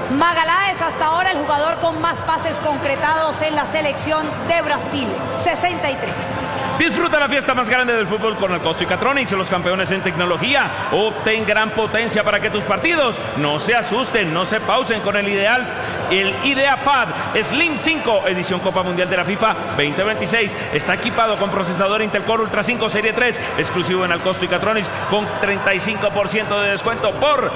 Magaláes, hasta ahora el jugador con más pases concretados en la selección de Brasil, 63. Disfruta la fiesta más grande del fútbol con el Costo y Catronics, los campeones en tecnología. Obtén gran potencia para que tus partidos no se asusten, no se pausen con el IdeaPad Slim 5, edición Copa Mundial de la FIFA 2026. Está equipado con procesador Intel Core Ultra 5 Serie 3, exclusivo en Alcosto y Catronics, con 35% de descuento por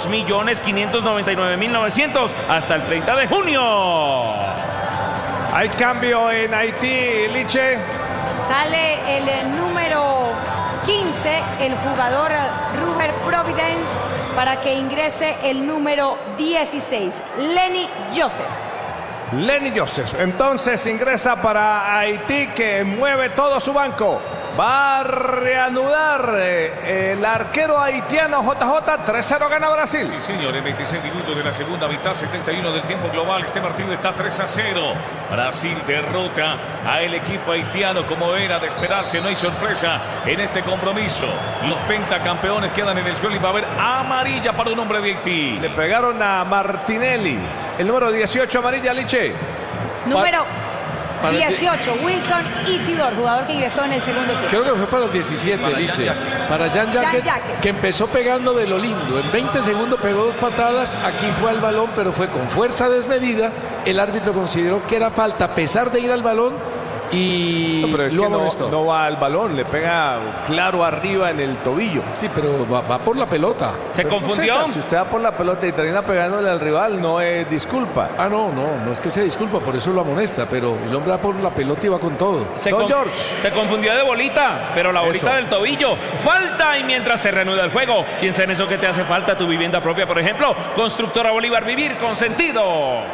2.599.900 hasta el 30 de junio. Hay cambio en Haití, Liche. Sale el número 15, el jugador Ruger Providence, para que ingrese el número 16, Lenny Joseph. Lenny Joseph, entonces ingresa para Haití, que mueve todo su banco. Va a reanudar el arquero haitiano JJ. 3-0 gana Brasil. Sí, señor, en 26 minutos de la segunda mitad, 71 del tiempo global. Este partido está 3-0. Brasil derrota a el equipo haitiano, como era de esperarse. No hay sorpresa en este compromiso. Los pentacampeones quedan en el suelo y va a haber amarilla para un hombre de Haití. Le pegaron a Martinelli. El número 18, amarilla, Liche. Número 18, Wilson Isidor, jugador que ingresó en el segundo tiempo. Creo que fue para el 17, Liche. Para Jan Jacket, que empezó pegando de lo lindo. En 20 segundos pegó 2 patadas. Aquí fue al balón, pero fue con fuerza desmedida. El árbitro consideró que era falta, a pesar de ir al balón, y lo amonestó. No va al balón, le pega claro arriba en el tobillo. Sí, pero va por la pelota. ¿Se confundió? No sé, si usted va por la pelota y termina pegándole al rival, no es disculpa. No es que se disculpa, por eso lo amonesta, pero el hombre va por la pelota y va con todo. Se confundió de bolita, pero la bolita del tobillo. Falta, y mientras se reanuda el juego, piensa en eso que te hace falta, tu vivienda propia, por ejemplo. Constructora Bolívar, vivir con sentido.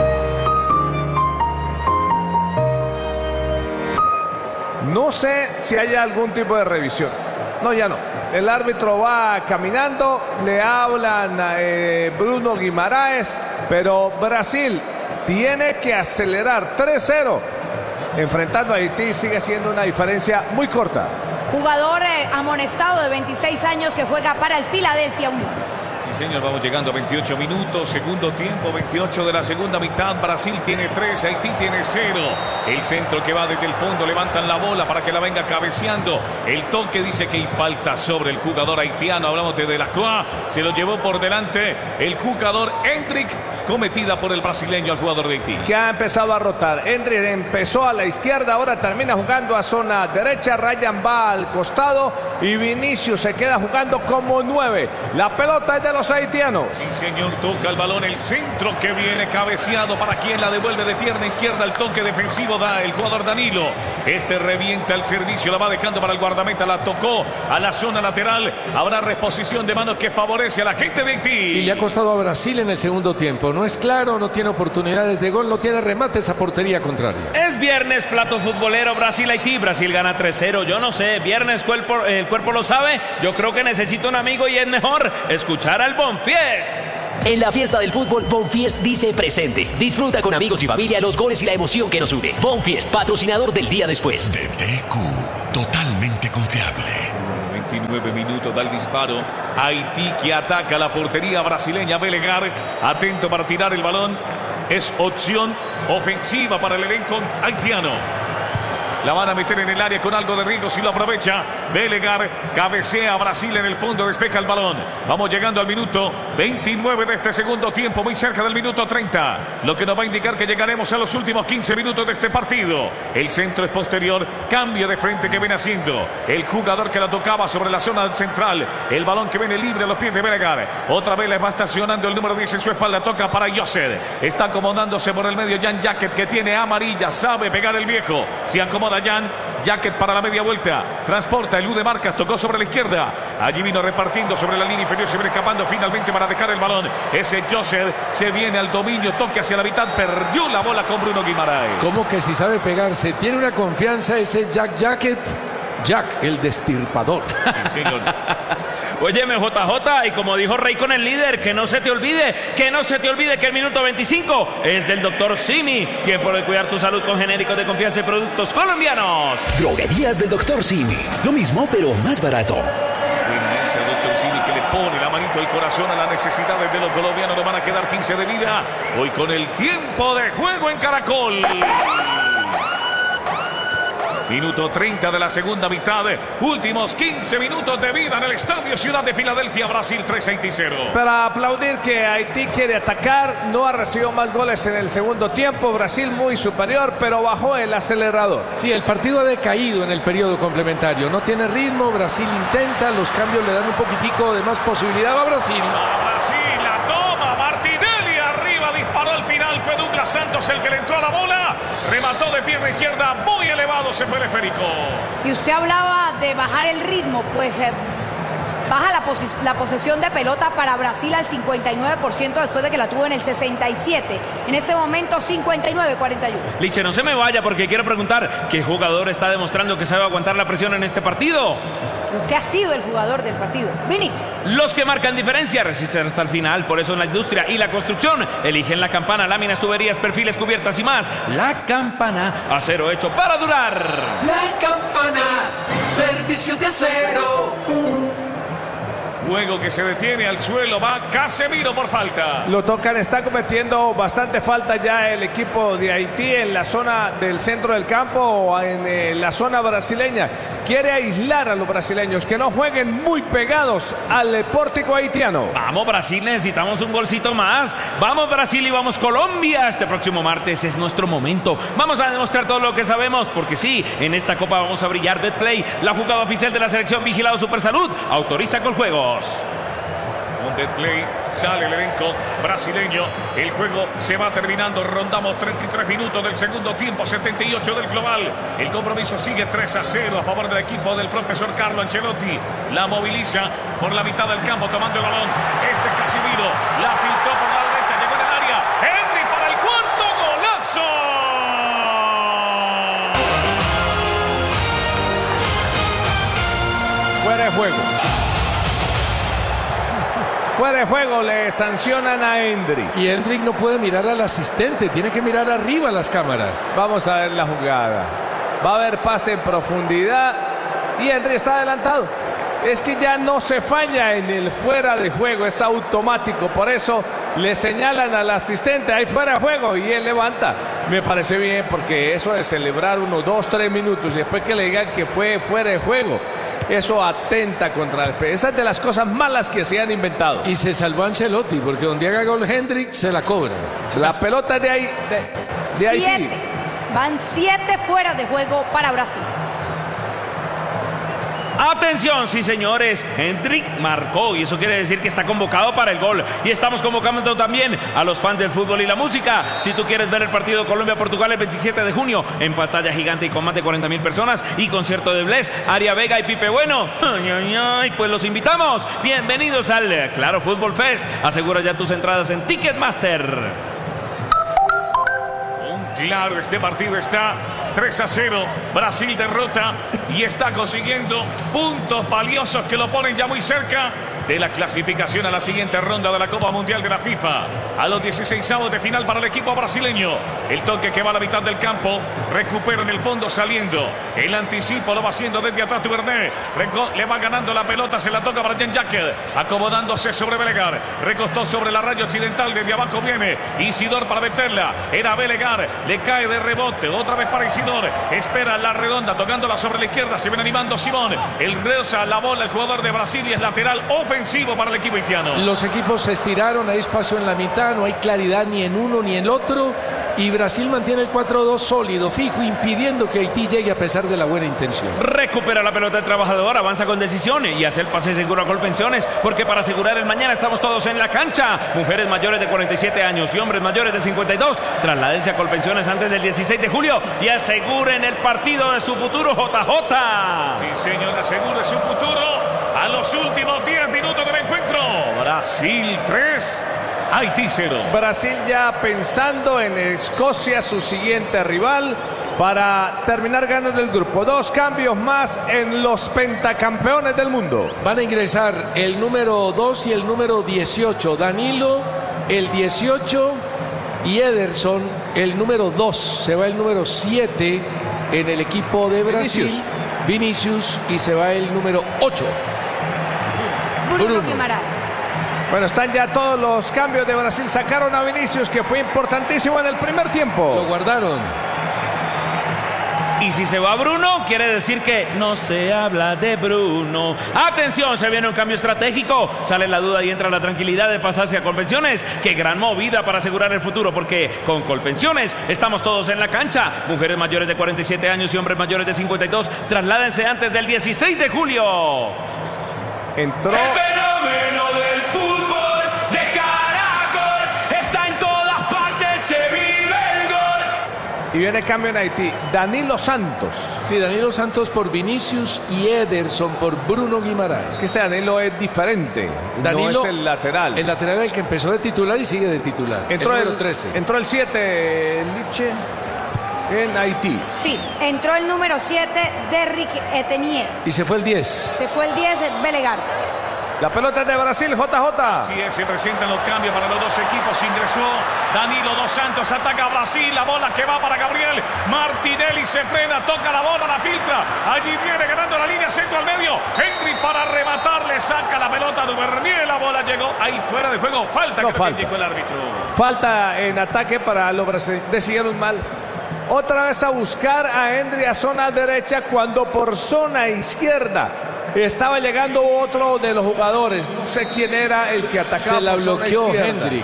No sé si hay algún tipo de revisión. No, ya no. El árbitro va caminando, le hablan a Bruno Guimaraes, pero Brasil tiene que acelerar. 3-0. Enfrentando a Haití sigue siendo una diferencia muy corta. Jugador amonestado de 26 años que juega para el Philadelphia Union. Sí, señor, vamos llegando a 28 minutos, segundo tiempo, 28 de la segunda mitad. Brasil tiene 3, Haití tiene 0. El centro que va desde el fondo, levantan la bola para que la venga cabeceando. El toque dice que hay falta sobre el jugador haitiano. Hablamos de Delacroix, se lo llevó por delante el jugador Hendrick, cometida por el brasileño al jugador de Haití. Que ha empezado a rotar. Hendrick empezó a la izquierda, ahora termina jugando a zona derecha. Ryan va al costado y Vinicius se queda jugando como 9. La pelota es de los haitianos. Sí, señor, toca el balón, el centro que viene cabeceado. Para quien la devuelve de pierna izquierda, el toque defensivo da el jugador Danilo. Este revienta el servicio, la va dejando para el guardameta, la tocó a la zona lateral. Habrá reposición de manos que favorece a la gente de Haití. Y le ha costado a Brasil en el segundo tiempo. No es claro, no tiene oportunidades de gol, no tiene remates a portería contraria. Es viernes, plato futbolero, Brasil-Haití. Brasil gana 3-0. Yo no sé, viernes el cuerpo lo sabe. Yo creo que necesito un amigo y es mejor escuchar al Bonfiest. En la fiesta del fútbol, Bonfiest dice presente. Disfruta con amigos y familia los goles y la emoción que nos une. Bonfiest, patrocinador del día después. De TQ, totalmente confiable. 29 minutos da el disparo. Haití que ataca la portería brasileña. Belegar atento para tirar el balón. Es opción ofensiva para el elenco haitiano. La van a meter en el área con algo de riesgo si lo aprovecha. Belegar cabecea a Brasil en el fondo, despeja el balón. Vamos llegando al minuto 29 de este segundo tiempo, muy cerca del minuto 30. Lo que nos va a indicar que llegaremos a los últimos 15 minutos de este partido. El centro es posterior, cambio de frente que viene haciendo el jugador que la tocaba sobre la zona central. El balón que viene libre a los pies de Belegar. Otra vez le va estacionando el número 10 en su espalda. Toca para Joseph. Está acomodándose por el medio Jan Jacket, que tiene amarilla. Sabe pegar el viejo. Se acomoda Jan Jacket para la media vuelta. Transporta el U de Marcas. Tocó sobre la izquierda. Allí vino repartiendo sobre la línea inferior. Se viene escapando finalmente para dejar el balón. Ese Joseph se viene al dominio. Toque hacia la mitad. Perdió la bola con Bruno Guimaraes. ¿Cómo que si sabe pegarse? Tiene una confianza ese Jacket. Jack, el destirpador. Sí, señor. Óyeme, JJ, y como dijo Rey con el líder, que no se te olvide que el minuto 25 es del Dr. Simi, quien puede cuidar tu salud con genéricos de confianza y productos colombianos. Droguerías del Dr. Simi. Lo mismo, pero más barato. Buena esa, Dr. Simi, que le pone la manito del corazón a las necesidades de los colombianos. Nos van a quedar 15 de vida. Hoy con el tiempo de juego en Caracol. Minuto 30 de la segunda mitad. Últimos 15 minutos de vida en el Estadio Ciudad de Filadelfia. Brasil 3, Haití 0. Para aplaudir que Haití quiere atacar. No ha recibido más goles en el segundo tiempo. Brasil muy superior, pero bajó el acelerador. Sí, el partido ha decaído en el periodo complementario. No tiene ritmo. Brasil intenta. Los cambios le dan un poquitico de más posibilidad a Brasil. A Brasil la toma. Martinelli arriba. Disparó al final. Fue Douglas Santos el que le entró a la bola. Remató de pierna izquierda. Muy elevado. Se fue el esférico. Y usted hablaba de bajar el ritmo, pues baja la posesión de pelota para Brasil al 59% después de que la tuvo en el 67%. En este momento 59-41. Liche, no se me vaya porque quiero preguntar, ¿qué jugador está demostrando que sabe aguantar la presión en este partido? Lo que ha sido el jugador del partido, Vinicius. Los que marcan diferencia resisten hasta el final, por eso en la industria y la construcción eligen la campana, láminas, tuberías, perfiles, cubiertas y más. La campana, acero hecho para durar. La campana, servicio de acero. Juego que se detiene al suelo, va Casemiro por falta. Lo tocan, está cometiendo bastante falta ya el equipo de Haití en la zona del centro del campo o en la zona brasileña. Quiere aislar a los brasileños, que no jueguen muy pegados al pórtico haitiano. Vamos Brasil, necesitamos un golcito más. Vamos Brasil y vamos Colombia. Este próximo martes es nuestro momento. Vamos a demostrar todo lo que sabemos, porque sí, en esta copa vamos a brillar. Betplay, la jugada oficial de la selección Vigilado Supersalud, autoriza con juegos. Con Betplay sale el elenco brasileño. El juego se va terminando. Rondamos 33 minutos del segundo tiempo, 78 del global. El compromiso sigue 3-0 a favor del equipo del profesor Carlo Ancelotti. La moviliza por la mitad del campo tomando el balón. Este Casemiro la filtró por la derecha, llegó en el área. Henry para el cuarto golazo. Fuera de juego. Fuera de juego, le sancionan a Endrick. Y Endrick no puede mirar al asistente, tiene que mirar arriba las cámaras. Vamos a ver la jugada. Va a haber pase en profundidad y Endrick está adelantado. Es que ya no se falla en el fuera de juego, es automático. Por eso le señalan al asistente, ahí fuera de juego, y él levanta. Me parece bien, porque eso de celebrar unos 2-3 minutos y después que le digan que fue fuera de juego, eso atenta contra el... Esa es de las cosas malas que se han inventado. Y se salvó Ancelotti, porque donde haga gol Hendrick se la cobra. La pelota de ahí, de Haití. Van 7 fuera de juego para Brasil. Atención, sí señores, Hendrick marcó y eso quiere decir que está convocado para el gol. Y estamos convocando también a los fans del fútbol y la música. Si tú quieres ver el partido Colombia-Portugal el 27 de junio en pantalla gigante y con más de 40,000 personas y concierto de Bless, Aria Vega y Pipe Bueno, pues los invitamos. Bienvenidos al Claro Fútbol Fest. Asegura ya tus entradas en Ticketmaster. Claro, este partido está 3-0. Brasil derrota y está consiguiendo puntos valiosos que lo ponen ya muy cerca de la clasificación a la siguiente ronda de la Copa Mundial de la FIFA. A los 16avos de final para el equipo brasileño. El toque que va a la mitad del campo. Recupera en el fondo saliendo. El anticipo lo va haciendo desde atrás Tuberné. Le va ganando la pelota. Se la toca para Jean-Jacques. Acomodándose sobre Belegar. Recostó sobre la raya occidental. Desde abajo viene Isidor para meterla. Era Belegar. Le cae de rebote. Otra vez para Isidor. Espera la redonda. Tocándola sobre la izquierda. Se viene animando Simón. El reza la bola. El jugador de Brasil y es lateral ofensivo para el equipo haitiano. Los equipos se estiraron, hay espacio en la mitad, no hay claridad ni en uno ni en el otro, y Brasil mantiene el 4-2 sólido, fijo, impidiendo que Haití llegue a pesar de la buena intención. Recupera la pelota el trabajador, avanza con decisión y hace el pase seguro a Colpensiones, porque para asegurar el mañana estamos todos en la cancha. Mujeres mayores de 47 años y hombres mayores de 52, trasládense a Colpensiones antes del 16 de julio y aseguren el partido de su futuro, JJ. Sí, señor, asegure su futuro. A los últimos 10 minutos del encuentro, Brasil 3, Haití 0. Brasil ya pensando en Escocia, su siguiente rival, para terminar ganando el grupo. 2 cambios más en los pentacampeones del mundo. Van a ingresar el número 2 y el número 18. Danilo, el 18, y Ederson, el número 2. Se va el número 7 en el equipo de Brasil. Vinicius, y se va el número 8. Bruno Guimaraes. Bueno, están ya todos los cambios de Brasil. Sacaron a Vinicius, que fue importantísimo en el primer tiempo. Lo guardaron. Y si se va Bruno, quiere decir que no se habla de Bruno. Atención, se viene un cambio estratégico. Sale la duda y entra la tranquilidad de pasarse a Colpensiones. Qué gran movida para asegurar el futuro, porque con Colpensiones estamos todos en la cancha. Mujeres mayores de 47 años y hombres mayores de 52, trasládense antes del 16 de julio. Entró... El fenómeno del fútbol de Caracol está en todas partes, se vive el gol. Y viene cambio en Haití. Danilo Santos. Sí, Danilo Santos por Vinicius y Ederson por Bruno Guimaraes. Es que este Danilo es diferente. Danilo, no es el lateral. El lateral es el que empezó de titular y sigue de titular. Entró el número 13. Entró el 7, Liche, en Haití. Sí, entró el número 7, Derrick Etenier. Y se fue el 10. Se fue el 10, Belegar. La pelota es de Brasil, JJ. Así es, se presentan los cambios para los dos equipos. Ingresó Danilo dos Santos, ataca a Brasil. La bola que va para Gabriel Martinelli, se frena, toca la bola, la filtra. Allí viene ganando la línea centro al medio. Henry para rematar, le saca la pelota a Duvernay. La bola llegó ahí fuera de juego. Falta No, que falta. indicó el árbitro. Falta en ataque para los brasileños. Decidieron mal. Otra vez a buscar a Henry a zona derecha cuando por zona izquierda estaba llegando otro de los jugadores. No sé quién era el que atacaba. Se la por zona bloqueó izquierda. Hendrik.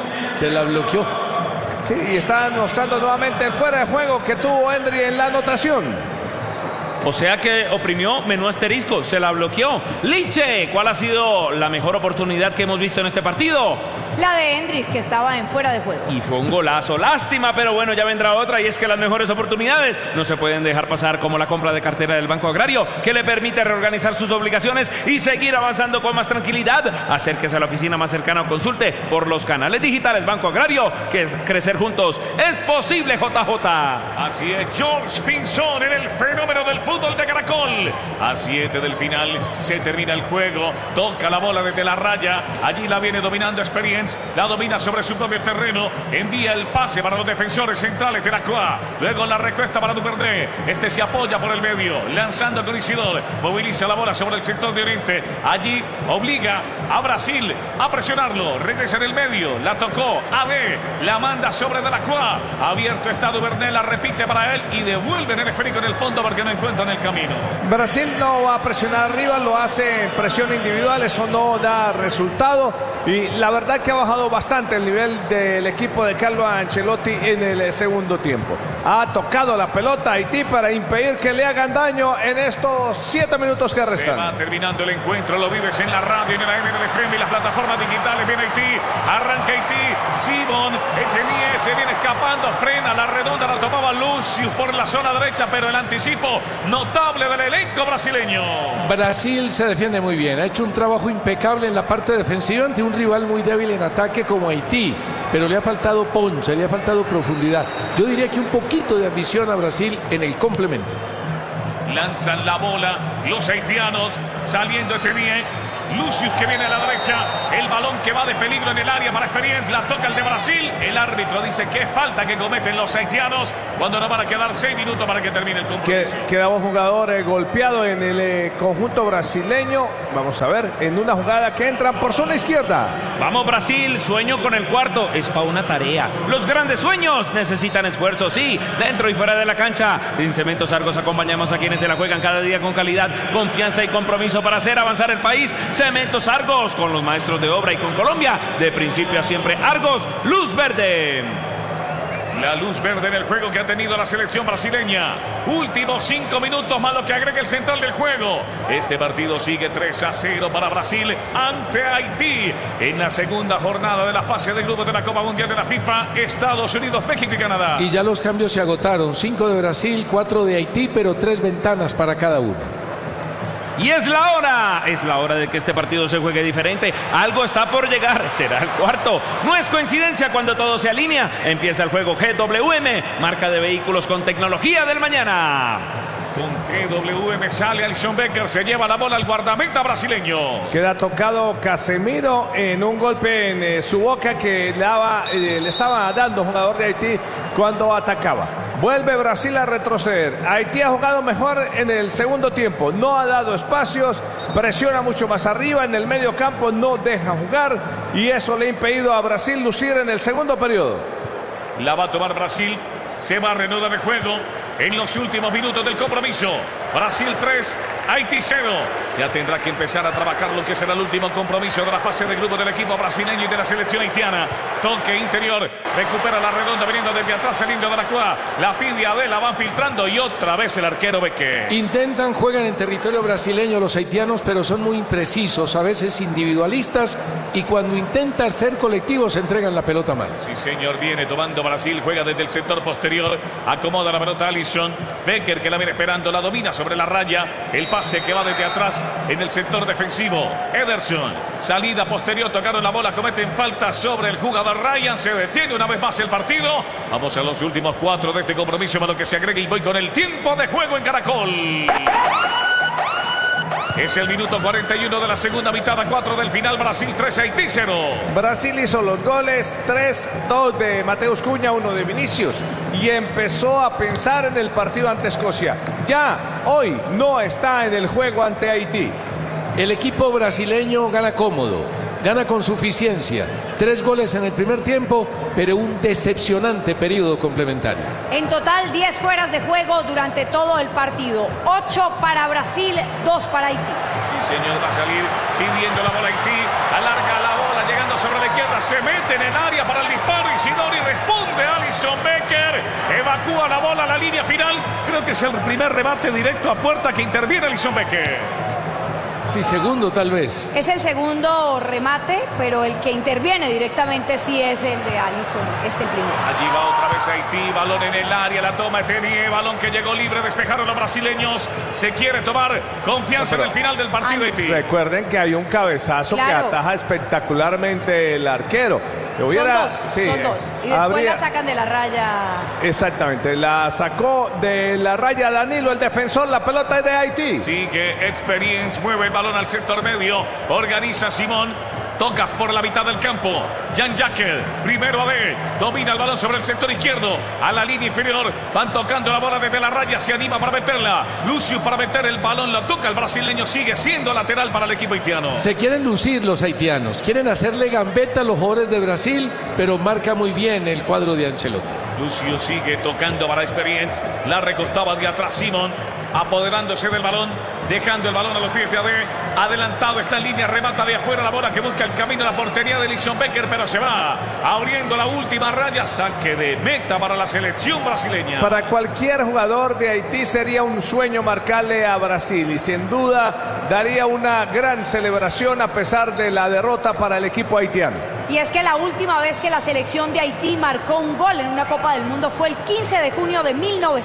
Se la bloqueó. Sí, y está mostrando nuevamente el fuera de juego que tuvo Henry en la anotación. O sea que oprimió menú asterisco, se la bloqueó. Liche, ¿cuál ha sido la mejor oportunidad que hemos visto en este partido? La de Hendrix, que estaba en fuera de juego. Y fue un golazo, lástima, pero bueno, ya vendrá otra, y es que las mejores oportunidades no se pueden dejar pasar, como la compra de cartera del Banco Agrario, que le permite reorganizar sus obligaciones y seguir avanzando con más tranquilidad. Acérquese a la oficina más cercana o consulte por los canales digitales Banco Agrario, que crecer juntos es posible, JJ. Así es, George Pinzón en el fenómeno del fútbol de Caracol. A 7 del final se termina el juego. Toca la bola desde la raya. Allí la viene dominando Experience. La domina sobre su propio terreno. Envía el pase para los defensores centrales de la CUA. Luego la recuesta para Duvernay. Este se apoya por el medio. Lanzando con Isidor. Moviliza la bola sobre el sector de Oriente. Allí obliga a Brasil a presionarlo. Regresa en el medio. La tocó. AD. La manda sobre de la CUA. Abierto está Duvernay. La repite para él. Y devuelve en el esférico en el fondo porque no encuentran el camino. Brasil no va a presionar arriba, lo hace en presión individual, eso no da resultado. Y la verdad que ha bajado bastante el nivel del equipo de Carlo Ancelotti en el segundo tiempo. Ha tocado la pelota a Haití para impedir que le hagan daño en estos 7 minutos que Se restan. va terminando el encuentro, lo vives en la radio, en la M de FM y las plataformas digitales. Viene Haití, arranca Haití, Simón, Etenier se viene escapando, frena, la redonda la tomaba Lucius por la zona derecha, pero el anticipo notable del elenco brasileño. Brasil se defiende muy bien, ha hecho un trabajo impecable en la parte defensiva ante un rival muy débil en ataque como Haití, pero le ha faltado ponche, le ha faltado profundidad. Yo diría que un poquito de ambición a Brasil en el complemento. Lanzan la bola los haitianos, saliendo Etenier. Lucius que viene a la derecha, el balón que va de peligro en el área para Experience, la toca el de Brasil. El árbitro dice que falta que cometen los haitianos cuando no van a quedar 6 minutos para que termine el compromiso. Queda un jugador golpeado en el conjunto brasileño. Vamos a ver, en una jugada que entra por zona izquierda. Vamos Brasil, sueño con el cuarto, es para una tarea. Los grandes sueños necesitan esfuerzo, sí, dentro y fuera de la cancha. En Cementos Argos acompañamos a quienes se la juegan cada día con calidad, confianza y compromiso para hacer avanzar el país. Cementos Argos, con los maestros de obra y con Colombia, de principio a siempre. Argos, luz verde. La luz verde en el juego que ha tenido la selección brasileña. Últimos 5 minutos más lo que agrega el central del juego. Este partido sigue 3-0 para Brasil ante Haití en la segunda jornada de la fase de grupos de la Copa Mundial de la FIFA. Estados Unidos, México y Canadá. Y ya los cambios se agotaron, 5 de Brasil, 4 de Haití, pero 3 ventanas para cada uno. Y es la hora de que este partido se juegue diferente. Algo está por llegar, será el cuarto. No es coincidencia cuando todo se alinea. Empieza el juego GWM, marca de vehículos con tecnología del mañana. Con GW me sale Alisson Becker, se lleva la bola al guardameta brasileño. Queda tocado Casemiro en un golpe en su boca que le estaba dando jugador de Haití cuando atacaba. Vuelve Brasil a retroceder. Haití ha jugado mejor en el segundo tiempo. No ha dado espacios, presiona mucho más arriba en el medio campo, no deja jugar y eso le ha impedido a Brasil lucir en el segundo periodo. La va a tomar Brasil. Se va a reanudar el juego en los últimos minutos del compromiso. Brasil 3, Haití 0. Ya tendrá que empezar a trabajar lo que será el último compromiso de la fase de grupo del equipo brasileño y de la selección haitiana. Toque interior, recupera la redonda viniendo desde atrás el indio de la Croix. La pide Adela, van filtrando y otra vez el arquero Becker. Intentan, juegan en territorio brasileño los haitianos, pero son muy imprecisos, a veces individualistas, y cuando intentan ser colectivos entregan la pelota mal. Sí, señor, viene tomando Brasil, juega desde el sector posterior, acomoda la pelota Alisson Becker, que la viene esperando, la domina sobre la raya, el pase que va desde atrás en el sector defensivo. Ederson, salida posterior, tocaron la bola, cometen falta sobre el jugador Ryan, se detiene una vez más el partido. Vamos a los últimos 4 de este compromiso, para lo que se agrega y voy con el tiempo de juego en Caracol. Es el minuto 41 de la segunda mitad, a 4 del final. Brasil 3, Haití 0. Brasil hizo los goles, 3-2 de Mateus Cunha, 1 de Vinicius, y empezó a pensar en el partido ante Escocia. Ya hoy no está en el juego ante Haití. El equipo brasileño gana cómodo, gana con suficiencia. 3 goles en el primer tiempo, pero un decepcionante periodo complementario. En total, 10 fueras de juego durante todo el partido. 8 para Brasil, 2 para Haití. Sí, señor, va a salir pidiendo la bola Haití. Alarga la bola, llegando sobre la izquierda. Se mete en el área para el disparo. Isidori responde Alisson Becker. Evacúa la bola a la línea final. Creo que es el primer remate directo a puerta que interviene Alisson Becker. Sí, segundo tal vez. Es el segundo remate, pero el que interviene directamente sí es el de Alisson, el primero. Allí va otra vez Haití, balón en el área, la toma Etenie, balón que llegó libre, despejaron los brasileños. Se quiere tomar confianza en el final del partido Haití. Recuerden que hay un cabezazo que ataja espectacularmente el arquero. Son dos. Y después la sacan de la raya. Exactamente, la sacó de la raya Danilo, el defensor, la pelota es de Haití. Sigue Experience, mueve el balón al sector medio, organiza Simón. Toca por la mitad del campo. Jean-Jacques, primero Ade, domina el balón sobre el sector izquierdo. A la línea inferior, van tocando la bola desde la raya, se anima para meterla. Lucio para meter el balón, la toca el brasileño, sigue siendo lateral para el equipo haitiano. Se quieren lucir los haitianos, quieren hacerle gambeta a los jugadores de Brasil, pero marca muy bien el cuadro de Ancelotti. Lucio sigue tocando para Experience, la recortaba de atrás Simón, apoderándose del balón, dejando el balón a los pies de Ade. Adelantado está en línea, remata de afuera la bola que busca el camino a la portería de Alisson Becker, pero se va abriendo la última raya. Saque de meta para la selección brasileña. Para cualquier jugador de Haití sería un sueño marcarle a Brasil y sin duda daría una gran celebración a pesar de la derrota para el equipo haitiano. Y es que la última vez que la selección de Haití marcó un gol en una Copa del Mundo fue el 15 de junio de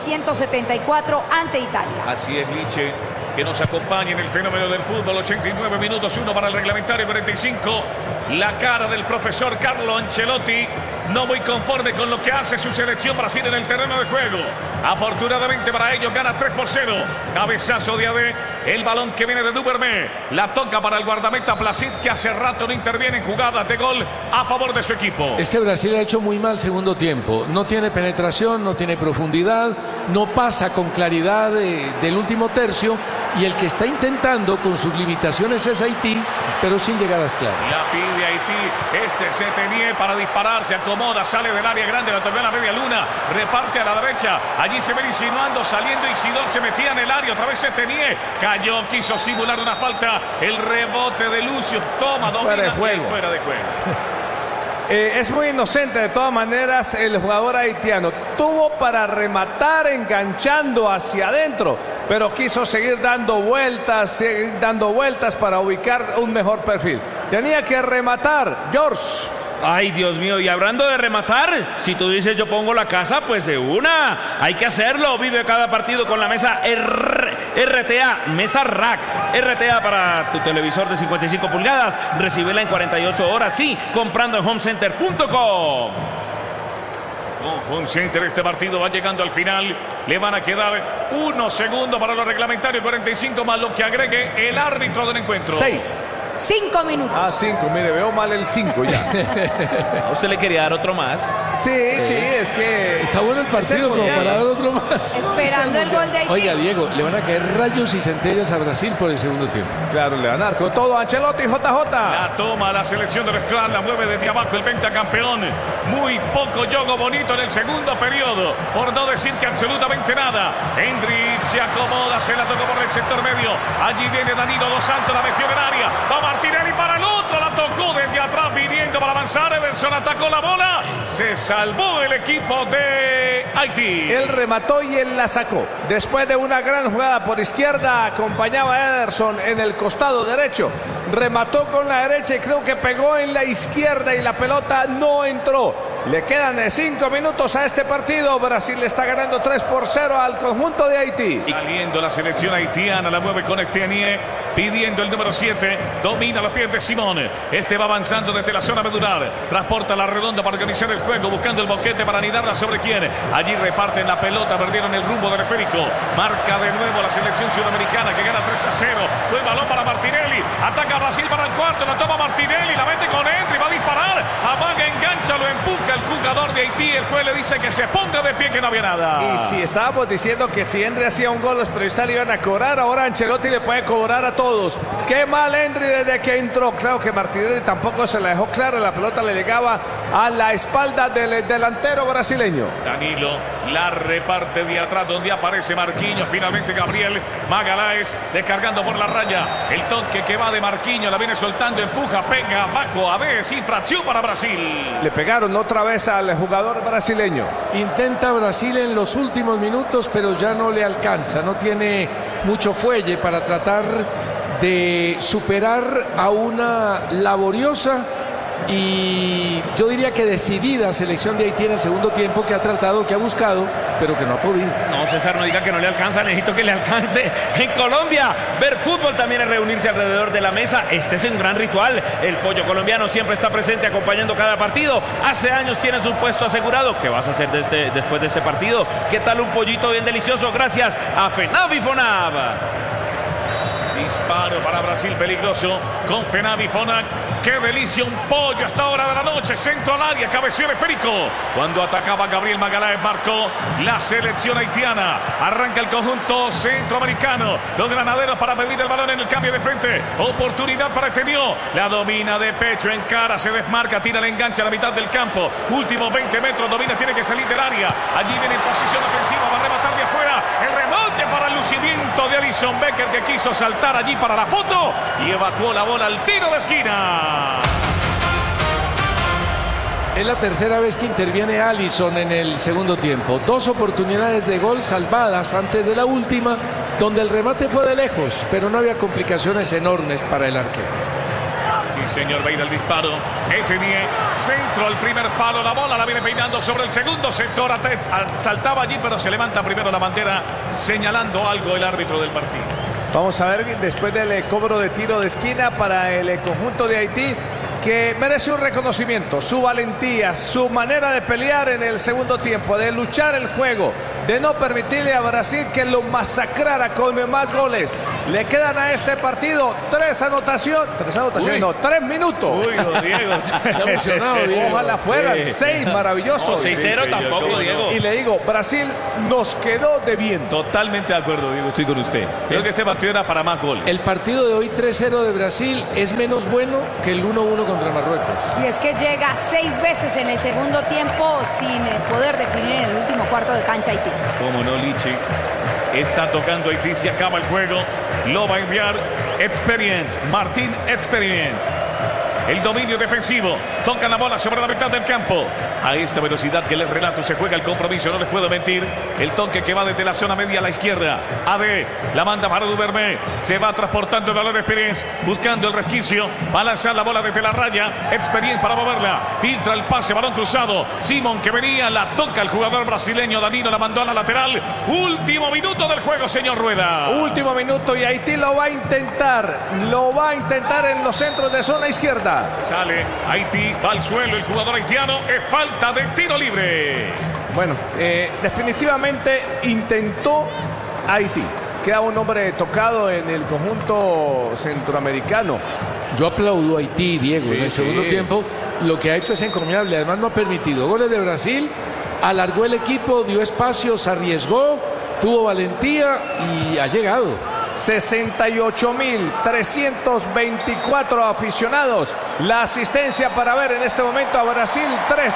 1974 ante Italia. Así es, Liche, que nos acompaña en el fenómeno del fútbol. 89 minutos, 1 para el reglamentario, 45. La cara del profesor Carlo Ancelotti, no muy conforme con lo que hace su selección Brasil en el terreno de juego. Afortunadamente para ellos gana 3-0. Cabezazo de Ade, el balón que viene de Duvermé. La toca para el guardameta Placid, que hace rato no interviene en jugadas de gol a favor de su equipo. Es que Brasil ha hecho muy mal segundo tiempo. No tiene penetración, no tiene profundidad, no pasa con claridad del último tercio. Y el que está intentando con sus limitaciones es Haití, pero sin llegar a esclavo. La pide Haití, se tenía para disparar, se acomoda, sale del área grande, la toca a la media luna, reparte a la derecha, allí se ve insinuando, saliendo Isidor, se metía en el área, otra vez se tenía, cayó, quiso simular una falta, el rebote de Lucio, toma, domina, fuera de juego. Es muy inocente de todas maneras el jugador haitiano. Tuvo para rematar enganchando hacia adentro, pero quiso seguir dando vueltas para ubicar un mejor perfil. Tenía que rematar, George. Ay, Dios mío, y hablando de rematar, si tú dices yo pongo la casa, pues de una, hay que hacerlo. Vive cada partido con la mesa RTA, mesa rack, RTA para tu televisor de 55 pulgadas. Recíbela en 48 horas, sí, comprando en homecenter.com. Consciente de este partido, va llegando al final. Le van a quedar 1 segundo para lo reglamentario, 45 más lo que agregue el árbitro del encuentro. 6. 5 minutos. 5, mire, veo mal el 5 ya. ¿A usted le quería dar otro más? Sí, es que... Está bueno el partido como para dar otro más. Esperando el gol de Haití. Oiga, Diego, le van a caer rayos y centellas a Brasil por el segundo tiempo. Claro, le van a dar con todo Ancelotti, JJ. La toma la selección del Scrum, la mueve desde abajo el pentacampeón. Muy poco juego bonito en el segundo periodo, por no decir que absolutamente nada. Endrick se acomoda, se la tocó por el sector medio. Allí viene Danilo Dos Santos, la metió en el área. Va Martinelli para el otro, la tocó desde atrás viniendo para avanzar. Ederson atacó la bola. Se salvó el equipo de Haití. Él remató y él la sacó. Después de una gran jugada por izquierda, acompañaba a Ederson en el costado derecho. Remató con la derecha y creo que pegó en la izquierda y la pelota no entró. Le quedan 5 minutos a este partido. Brasil le está ganando 3-0 al conjunto de Haití. Saliendo la selección haitiana, la mueve con Etienne, pidiendo el número 7. Domina los pies de Simón. Este va avanzando desde la zona medular. Transporta la redonda para organizar el juego, buscando el boquete para anidarla sobre quién. Allí reparten la pelota, perdieron el rumbo del esférico. Marca de nuevo la selección sudamericana que gana 3-0. Buen balón para Martinelli. Ataca Brasil para el cuarto. La toma Martinelli, la mete con Henry, va a disparar. Amaga, engancha, lo empuja el jugador de Haití. El juez le dice que se ponga de pie, que no había nada. Y si estábamos diciendo que si Henry hacía un gol, los periodistas le iban a cobrar, ahora Ancelotti le puede cobrar a todos. Qué mal Henry desde que entró. Claro que Martinelli tampoco se la dejó clara. La pelota le llegaba a la espalda del delantero brasileño. Danilo la reparte de atrás donde aparece Marquinhos. Finalmente Gabriel Magalhães descargando por la raya. El toque que va de Marquinhos, la viene soltando, empuja, pega abajo. A ver, infracción para Brasil. Le pegaron otra vez al jugador brasileño. Intenta Brasil en los últimos minutos, pero ya no le alcanza. No tiene mucho fuelle para tratar de superar a una laboriosa y yo diría que decidida selección de Haití en el segundo tiempo, que ha tratado, que ha buscado, pero que no ha podido. No, César, no diga que no le alcanza, necesito que le alcance. En Colombia, ver fútbol también es reunirse alrededor de la mesa. Este es un gran ritual. El pollo colombiano siempre está presente acompañando cada partido. Hace años tienes un puesto asegurado. ¿Qué vas a hacer después de este partido? ¿Qué tal un pollito bien delicioso? Gracias a FENAV y FONAV. Disparo para Brasil peligroso con FENAV y FONAV. ¡Qué delicia! Un pollo a esta hora de la noche. Centro al área, cabeció el esférico. Cuando atacaba Gabriel Magalhães, marcó la selección haitiana. Arranca el conjunto centroamericano. Los granaderos para pedir el balón en el cambio de frente. Oportunidad para Etienne. La domina de pecho, en cara, se desmarca, tira el enganche a la mitad del campo. Últimos 20 metros, domina, tiene que salir del área. Allí viene en posición ofensiva, va a rematar de afuera. El rebote para el lucimiento de Alisson Becker, que quiso saltar allí para la foto y evacuó la bola al tiro de esquina. Es la tercera vez que interviene Alisson en el segundo tiempo. 2 oportunidades de gol salvadas antes de la última, donde el remate fue de lejos, pero no había complicaciones enormes para el arquero. Sí, señor, va a ir el disparo. Etienne, centro al primer palo. La bola la viene peinando sobre el segundo sector. Saltaba allí, pero se levanta primero la bandera, señalando algo el árbitro del partido. Vamos a ver después del cobro de tiro de esquina para el conjunto de Haití, que merece un reconocimiento, su valentía, su manera de pelear en el segundo tiempo, de luchar el juego, de no permitirle a Brasil que lo masacrara con más goles. Le quedan a este partido 3 minutos. Uy, Diego. Está emocionado, Diego. Ojalá fueran 6, maravilloso. No, 6-0 tampoco, Diego. Y le digo, Brasil nos quedó debiendo. Totalmente de acuerdo, Diego, estoy con usted. Creo que este partido era para más goles. El partido de hoy 3-0 de Brasil es menos bueno que el 1-1 contra Marruecos. Y es que llega 6 veces en el segundo tiempo sin poder definir en el último cuarto de cancha Haití. Como no, Lichi. Está tocando Haití, se acaba el juego. Lo va a enviar Experience. Martín Experience. El dominio defensivo. Tocan la bola sobre la mitad del campo. A esta velocidad que les relato se juega el compromiso. No les puedo mentir. El toque que va desde la zona media a la izquierda. AD la manda para Duvermé. Se va transportando el balón Experience. Buscando el resquicio. Va a lanzar la bola desde la raya. Experience para moverla. Filtra el pase. Balón cruzado. Simón que venía. La toca el jugador brasileño. Danilo la mandó a la lateral. Último minuto del juego, señor Rueda. Último minuto y Haití lo va a intentar. Lo va a intentar en los centros de zona izquierda. Sale Haití, va al suelo el jugador haitiano. Es falta de tiro libre. Bueno, definitivamente intentó Haití. Queda un hombre tocado en el conjunto centroamericano. Yo aplaudo a Haití, Diego, en el segundo tiempo. Lo que ha hecho es encomiable. Además no ha permitido goles de Brasil. Alargó el equipo, dio espacios, arriesgó, tuvo valentía y ha llegado. 68.324 aficionados. La asistencia para ver en este momento a Brasil 3,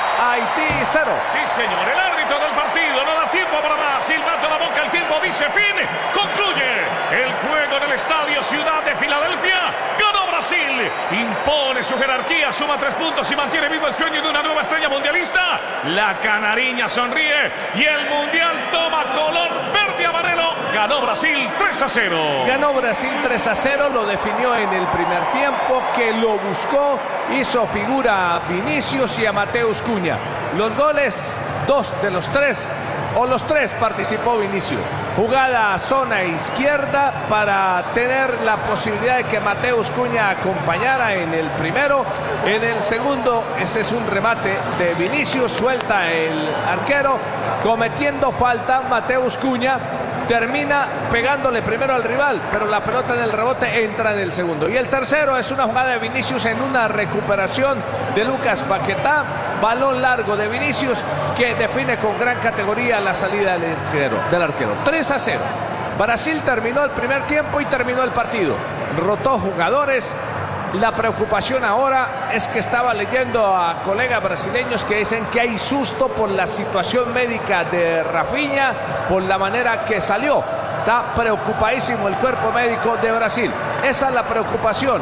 Haití 0. Sí, señor, el árbitro del partido no da tiempo para Brasil, bate la boca, el tiempo dice fin, concluye el juego en el estadio Ciudad de Filadelfia. Ganó Brasil, impone su jerarquía, suma 3 puntos y mantiene vivo el sueño de una nueva estrella mundialista. La canariña sonríe y el mundial toma color verde amarelo. Ganó Brasil 3-0. Ganó Brasil 3-0, lo definió en el primer tiempo, que lo buscó, hizo figura a Vinicius y a Mateus Cunha. Los goles, 2 de los 3, o los 3 participó Vinicius. Jugada a zona izquierda para tener la posibilidad de que Mateus Cunha acompañara en el primero. En el segundo, ese es un remate de Vinicius, suelta el arquero, cometiendo falta Mateus Cunha. Termina pegándole primero al rival, pero la pelota en el rebote entra en el segundo. Y el tercero es una jugada de Vinicius en una recuperación de Lucas Paquetá. Balón largo de Vinicius que define con gran categoría la salida del arquero. 3-0. Brasil terminó el primer tiempo y terminó el partido. Rotó jugadores. La preocupación ahora es que estaba leyendo a colegas brasileños que dicen que hay susto por la situación médica de Rafinha, por la manera que salió. Está preocupadísimo el cuerpo médico de Brasil. Esa es la preocupación.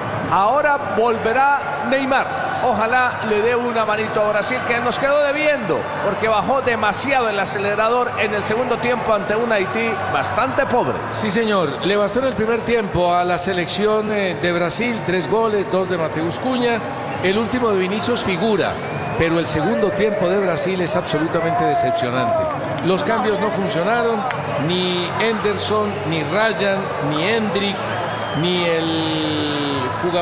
Ahora volverá Neymar. Ojalá le dé una manito a Brasil, que nos quedó debiendo, porque bajó demasiado el acelerador en el segundo tiempo ante un Haití bastante pobre. Sí, señor. Le bastó en el primer tiempo a la selección de Brasil 3 goles, 2 de Mateus Cunha. El último de Vinicius figura, pero el segundo tiempo de Brasil es absolutamente decepcionante. Los cambios no funcionaron, ni Henderson, ni Ryan, ni Hendrick, ni el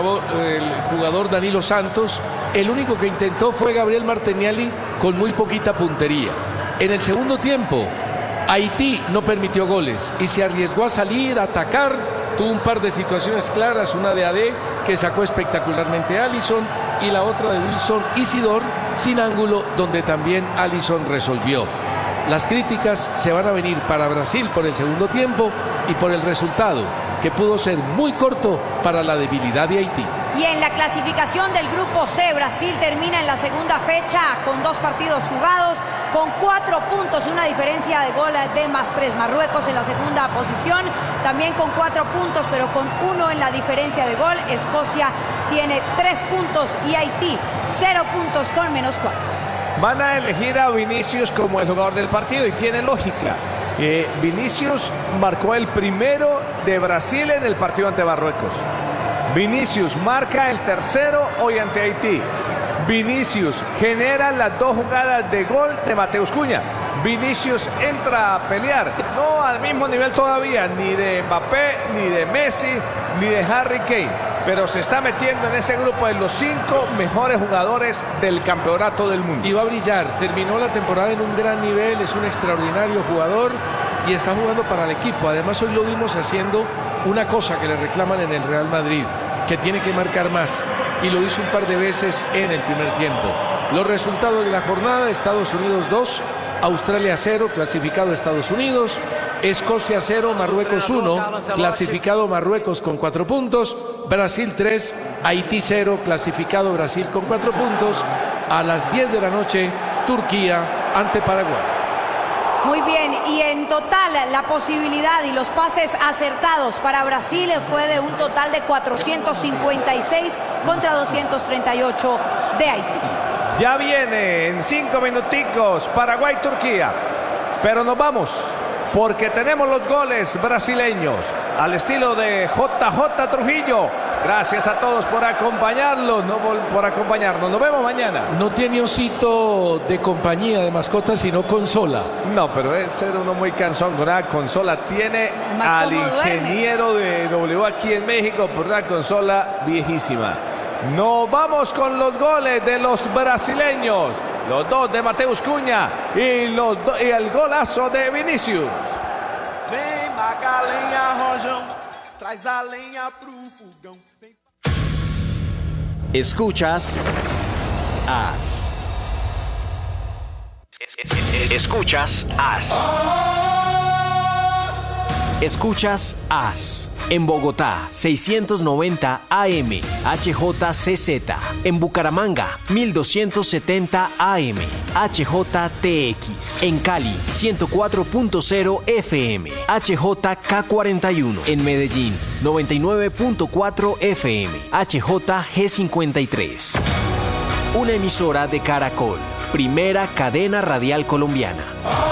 jugador Danilo Santos. El único que intentó fue Gabriel Martinelli con muy poquita puntería. En el segundo tiempo, Haití no permitió goles y se arriesgó a salir, a atacar. Tuvo un par de situaciones claras, una de AD que sacó espectacularmente a Alisson y la otra de Wilson Isidor sin ángulo, donde también Alisson resolvió. Las críticas se van a venir para Brasil por el segundo tiempo y por el resultado, que pudo ser muy corto para la debilidad de Haití. Y en la clasificación del grupo C, Brasil termina en la segunda fecha con 2 partidos jugados, con 4 puntos, una diferencia de gol de +3. Marruecos en la segunda posición, también con 4 puntos, pero con 1 en la diferencia de gol. Escocia tiene 3 puntos y Haití 0 puntos con -4. Van a elegir a Vinicius como el jugador del partido y tiene lógica. Vinicius marcó el primero de Brasil en el partido ante Marruecos. Vinicius marca el tercero hoy ante Haití. Vinicius genera las 2 jugadas de gol de Mateus Cunha. Vinicius entra a pelear, no al mismo nivel todavía, ni de Mbappé, ni de Messi, ni de Harry Kane, pero se está metiendo en ese grupo de los 5 mejores jugadores del campeonato del mundo. Y va a brillar, terminó la temporada en un gran nivel, es un extraordinario jugador y está jugando para el equipo. Además hoy lo vimos haciendo una cosa que le reclaman en el Real Madrid, que tiene que marcar más, y lo hizo un par de veces en el primer tiempo. Los resultados de la jornada: Estados Unidos 2, Australia 0, clasificado Estados Unidos; Escocia 0, Marruecos 1, clasificado Marruecos con 4 puntos; Brasil 3, Haití 0, clasificado Brasil con 4 puntos. A las 10 de la noche, Turquía ante Paraguay. Muy bien, y en total la posibilidad y los pases acertados para Brasil fue de un total de 456 contra 238 de Haití. Ya viene en 5 minuticos Paraguay-Turquía, pero nos vamos porque tenemos los goles brasileños al estilo de JJ Trujillo. Gracias a todos por acompañarnos, Nos vemos mañana. No tiene osito de compañía, de mascota, sino consola. No, pero es ser uno muy cansón con una consola. Tiene al ingeniero de W aquí en México por una consola viejísima. Nos vamos con los goles de los brasileños. Los dos de Mateus Cunha y el golazo de Vinicius. Vem Macalenha, Rojão, traz a lenha pro fogão. Escuchas AS. Escuchas AS. Escuchas AS. En Bogotá, 690 AM, HJCZ. En Bucaramanga, 1270 AM, HJTX. En Cali, 104.0 FM, HJK41. En Medellín, 99.4 FM, HJG53. Una emisora de Caracol, primera cadena radial colombiana.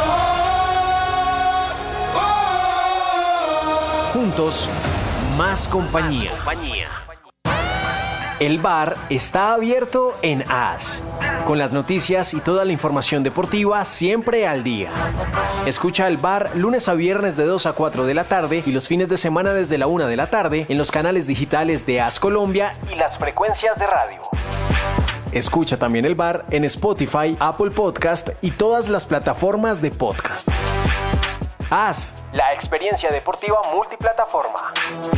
Juntos, más compañía. El bar está abierto en AS, con las noticias y toda la información deportiva siempre al día. Escucha el bar lunes a viernes de 2 a 4 de la tarde y los fines de semana desde la 1 de la tarde en los canales digitales de AS Colombia y las frecuencias de radio. Escucha también el bar en Spotify, Apple Podcast y todas las plataformas de podcast. AS, la experiencia deportiva multiplataforma.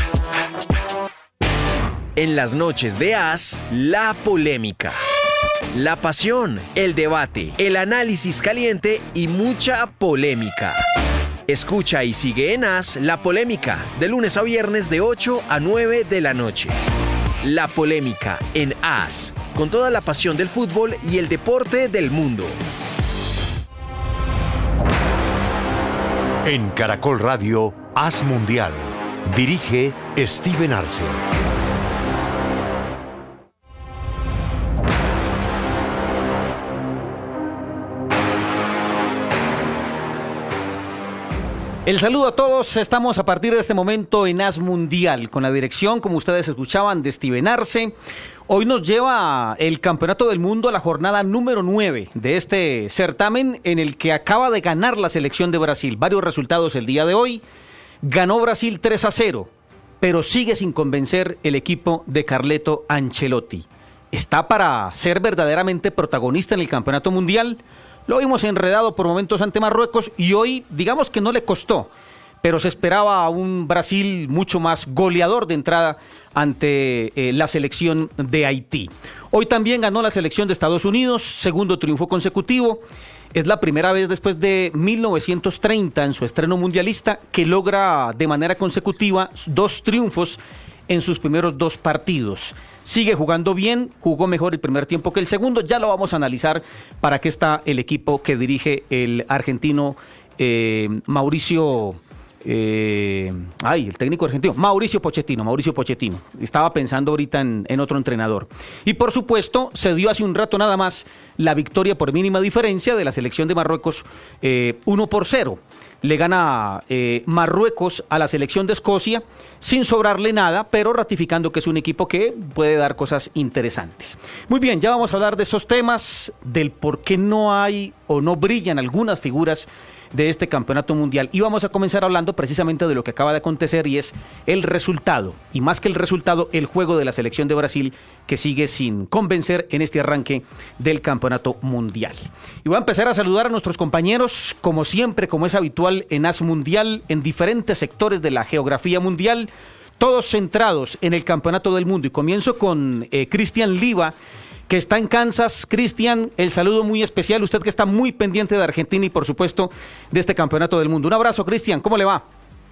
En las noches de AS, la polémica, la pasión, el debate, el análisis caliente y mucha polémica. Escucha y sigue en AS La Polémica, de lunes a viernes de 8 a 9 de la noche. La Polémica en AS, con toda la pasión del fútbol y el deporte del mundo. En Caracol Radio, AS Mundial. Dirige Steven Arce. El saludo a todos, estamos a partir de este momento en AS Mundial, con la dirección, como ustedes escuchaban, de Steven Arce. Hoy nos lleva el Campeonato del Mundo a la jornada número 9 de este certamen en el que acaba de ganar la selección de Brasil. Varios resultados el día de hoy. Ganó Brasil 3-0, pero sigue sin convencer el equipo de Carleto Ancelotti. ¿Está para ser verdaderamente protagonista en el Campeonato Mundial? Lo vimos enredado por momentos ante Marruecos y hoy, digamos que no le costó, pero se esperaba a un Brasil mucho más goleador de entrada ante la selección de Haití. Hoy también ganó la selección de Estados Unidos, segundo triunfo consecutivo. Es la primera vez después de 1930 en su estreno mundialista que logra de manera consecutiva 2 triunfos en sus primeros 2 partidos. Sigue jugando bien, jugó mejor el primer tiempo que el segundo. Ya lo vamos a analizar para qué está el equipo que dirige el argentino el técnico argentino, Mauricio Pochettino. Estaba pensando ahorita en otro entrenador. Y por supuesto, se dio hace un rato nada más la victoria por mínima diferencia de la selección de Marruecos, 1-0. Le gana Marruecos a la selección de Escocia sin sobrarle nada, pero ratificando que es un equipo que puede dar cosas interesantes. Muy bien, ya vamos a hablar de estos temas, del por qué no hay o no brillan algunas figuras de este campeonato mundial. Y vamos a comenzar hablando precisamente de lo que acaba de acontecer y es el resultado, y más que el resultado, el juego de la selección de Brasil, que sigue sin convencer en este arranque del campeonato mundial. Y voy a empezar a saludar a nuestros compañeros, como siempre, como es habitual en AS Mundial, en diferentes sectores de la geografía mundial, todos centrados en el campeonato del mundo. Y comienzo con Cristian Liva, que está en Kansas. Cristian, el saludo muy especial, usted que está muy pendiente de Argentina y por supuesto de este campeonato del mundo. Un abrazo, Cristian, ¿cómo le va?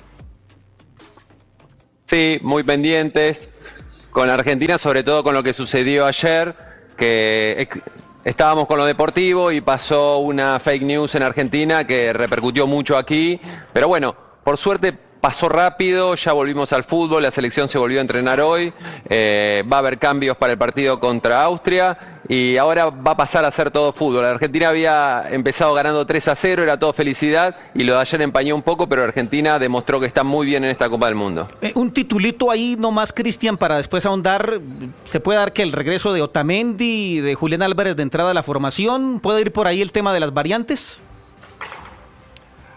Sí, muy pendientes con Argentina, sobre todo con lo que sucedió ayer, que estábamos con lo deportivo y pasó una fake news en Argentina que repercutió mucho aquí, pero bueno, por suerte pasó rápido, ya volvimos al fútbol, la selección se volvió a entrenar hoy, va a haber cambios para el partido contra Austria y ahora va a pasar a ser todo fútbol. La Argentina había empezado ganando 3-0, era todo felicidad y lo de ayer empañó un poco, pero Argentina demostró que está muy bien en esta Copa del Mundo. Un titulito ahí nomás, Cristian, para después ahondar. ¿Se puede dar que el regreso de Otamendi, de Julián Álvarez de entrada a la formación, puede ir por ahí el tema de las variantes?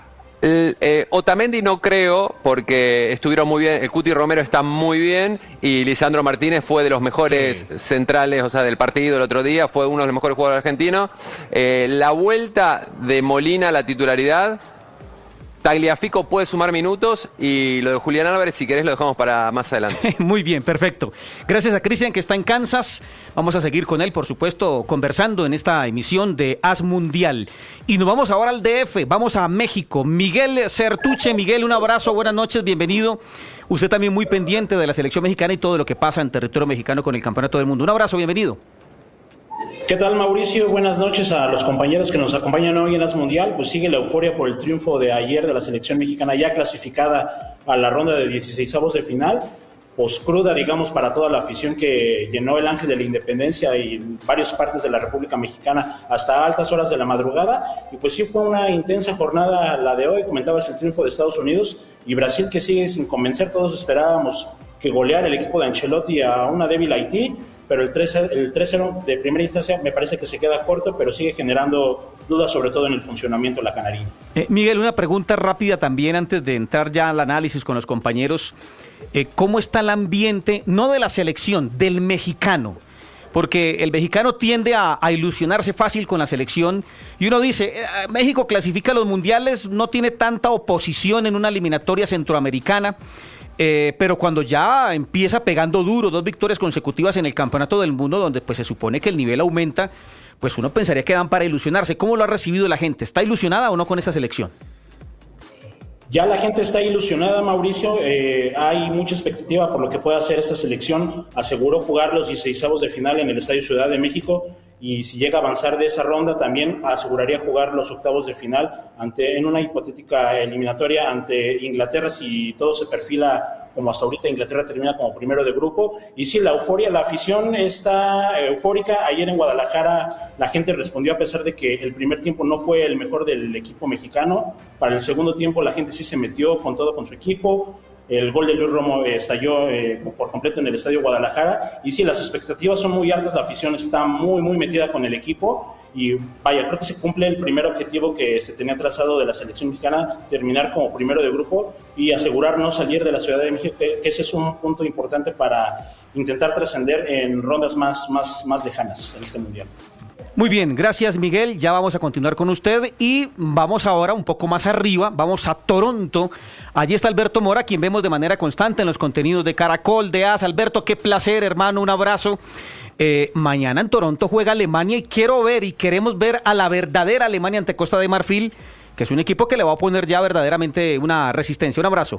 Otamendi no creo, porque estuvieron muy bien, el Cuti Romero está muy bien y Lisandro Martínez fue de los mejores centrales, o sea, del partido el otro día, fue uno de los mejores jugadores argentinos. La vuelta de Molina a la titularidad, Tagliafico puede sumar minutos y lo de Julián Álvarez, si querés, lo dejamos para más adelante. Muy bien, perfecto. Gracias a Cristian, que está en Kansas. Vamos a seguir con él, por supuesto, conversando en esta emisión de As Mundial. Y nos vamos ahora al DF, vamos a México. Miguel Certuche. Miguel, un abrazo, buenas noches, bienvenido. Usted también muy pendiente de la selección mexicana y todo lo que pasa en territorio mexicano con el Campeonato del Mundo. Un abrazo, bienvenido. ¿Qué tal, Mauricio? Buenas noches a los compañeros que nos acompañan hoy en As Mundial. Pues sigue la euforia por el triunfo de ayer de la selección mexicana, ya clasificada a la ronda de 16avos de final. Pues cruda, digamos, para toda la afición que llenó el Ángel de la Independencia y varias partes de la República Mexicana hasta altas horas de la madrugada. Y pues sí, fue una intensa jornada la de hoy. Comentabas el triunfo de Estados Unidos y Brasil, que sigue sin convencer. Todos esperábamos que goleara el equipo de Ancelotti a una débil Haití, pero el 3-0 de primera instancia me parece que se queda corto, pero sigue generando dudas, sobre todo en el funcionamiento de la canarina. Miguel, una pregunta rápida también antes de entrar ya al análisis con los compañeros. ¿Cómo está el ambiente, no de la selección, del mexicano? Porque el mexicano tiende a ilusionarse fácil con la selección y uno dice, México clasifica a los mundiales, no tiene tanta oposición en una eliminatoria centroamericana. Pero cuando ya empieza pegando duro, 2 victorias consecutivas en el Campeonato del Mundo, donde pues se supone que el nivel aumenta, pues uno pensaría que dan para ilusionarse. ¿Cómo lo ha recibido la gente? ¿Está ilusionada o no con esta selección? Ya la gente está ilusionada, Mauricio. Hay mucha expectativa por lo que pueda hacer esta selección. Aseguró jugar los 16avos de final en el Estadio Ciudad de México, y si llega a avanzar de esa ronda también aseguraría jugar los octavos de final en una hipotética eliminatoria ante Inglaterra, si todo se perfila como hasta ahorita. Inglaterra termina como primero de grupo. Y sí, la euforia, la afición está eufórica. Ayer en Guadalajara la gente respondió, a pesar de que el primer tiempo no fue el mejor del equipo mexicano. Para el segundo tiempo la gente sí se metió con todo con su equipo. El gol de Luis Romo estalló por completo en el Estadio Guadalajara. Y sí, las expectativas son muy altas, la afición está muy, muy metida con el equipo. Y vaya, creo que se cumple el primer objetivo que se tenía trazado de la selección mexicana, terminar como primero de grupo y asegurar no salir de la Ciudad de México, que ese es un punto importante para intentar trascender en rondas más lejanas en este Mundial. Muy bien, gracias Miguel, ya vamos a continuar con usted y vamos ahora un poco más arriba, vamos a Toronto. Allí está Alberto Mora, quien vemos de manera constante en los contenidos de Caracol, de AS. Alberto, qué placer, hermano, un abrazo. Mañana en Toronto juega Alemania y queremos ver a la verdadera Alemania ante Costa de Marfil, que es un equipo que le va a poner ya verdaderamente una resistencia. Un abrazo.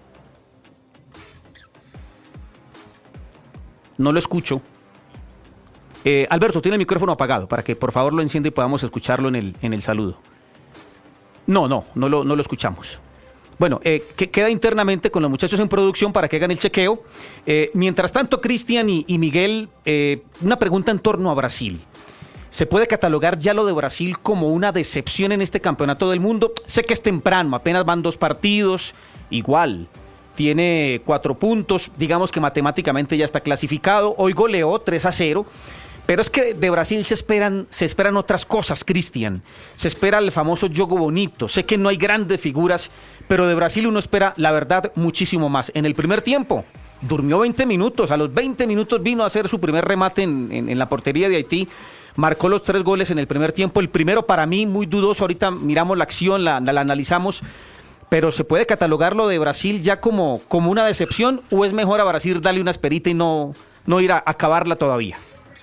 No lo escucho. Alberto, tiene el micrófono apagado para que por favor lo encienda y podamos escucharlo en el saludo. No lo escuchamos. Bueno, que queda internamente con los muchachos en producción para que hagan el chequeo. Mientras tanto, Cristian y Miguel, una pregunta en torno a Brasil. ¿Se puede catalogar ya lo de Brasil como una decepción en este Campeonato del Mundo? Sé que es temprano, apenas van 2 partidos, igual. Tiene 4 puntos, digamos que matemáticamente ya está clasificado. Hoy goleó 3-0. Pero es que de Brasil se esperan otras cosas, Cristian. Se espera el famoso juego bonito. Sé que no hay grandes figuras, pero de Brasil uno espera, la verdad, muchísimo más. En el primer tiempo durmió 20 minutos. A los 20 minutos vino a hacer su primer remate en la portería de Haití. Marcó los 3 goles en el primer tiempo. El primero para mí muy dudoso. Ahorita miramos la acción, la analizamos. Pero ¿se puede catalogarlo de Brasil ya como una decepción? ¿O es mejor a Brasil darle una esperita y no ir a acabarla todavía?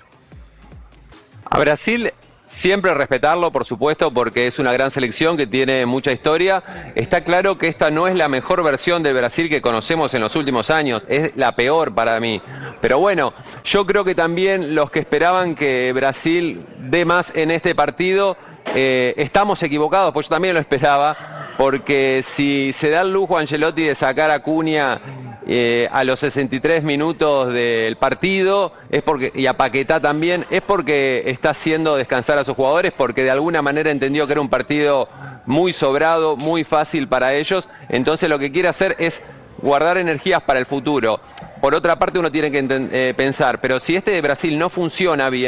A Brasil siempre respetarlo, por supuesto, porque es una gran selección que tiene mucha historia. Está claro que esta no es la mejor versión del Brasil que conocemos en los últimos años, es la peor para mí. Pero bueno, yo creo que también los que esperaban que Brasil dé más en este partido, estamos equivocados, pues yo también lo esperaba, porque si se da el lujo a Ancelotti de sacar a Cunha a los 63 minutos del partido y a Paquetá también, es porque está haciendo descansar a sus jugadores, porque de alguna manera entendió que era un partido muy sobrado, muy fácil para ellos. Entonces lo que quiere hacer es guardar energías para el futuro. Por otra parte, uno tiene que pensar, pero si este de Brasil no funciona bien,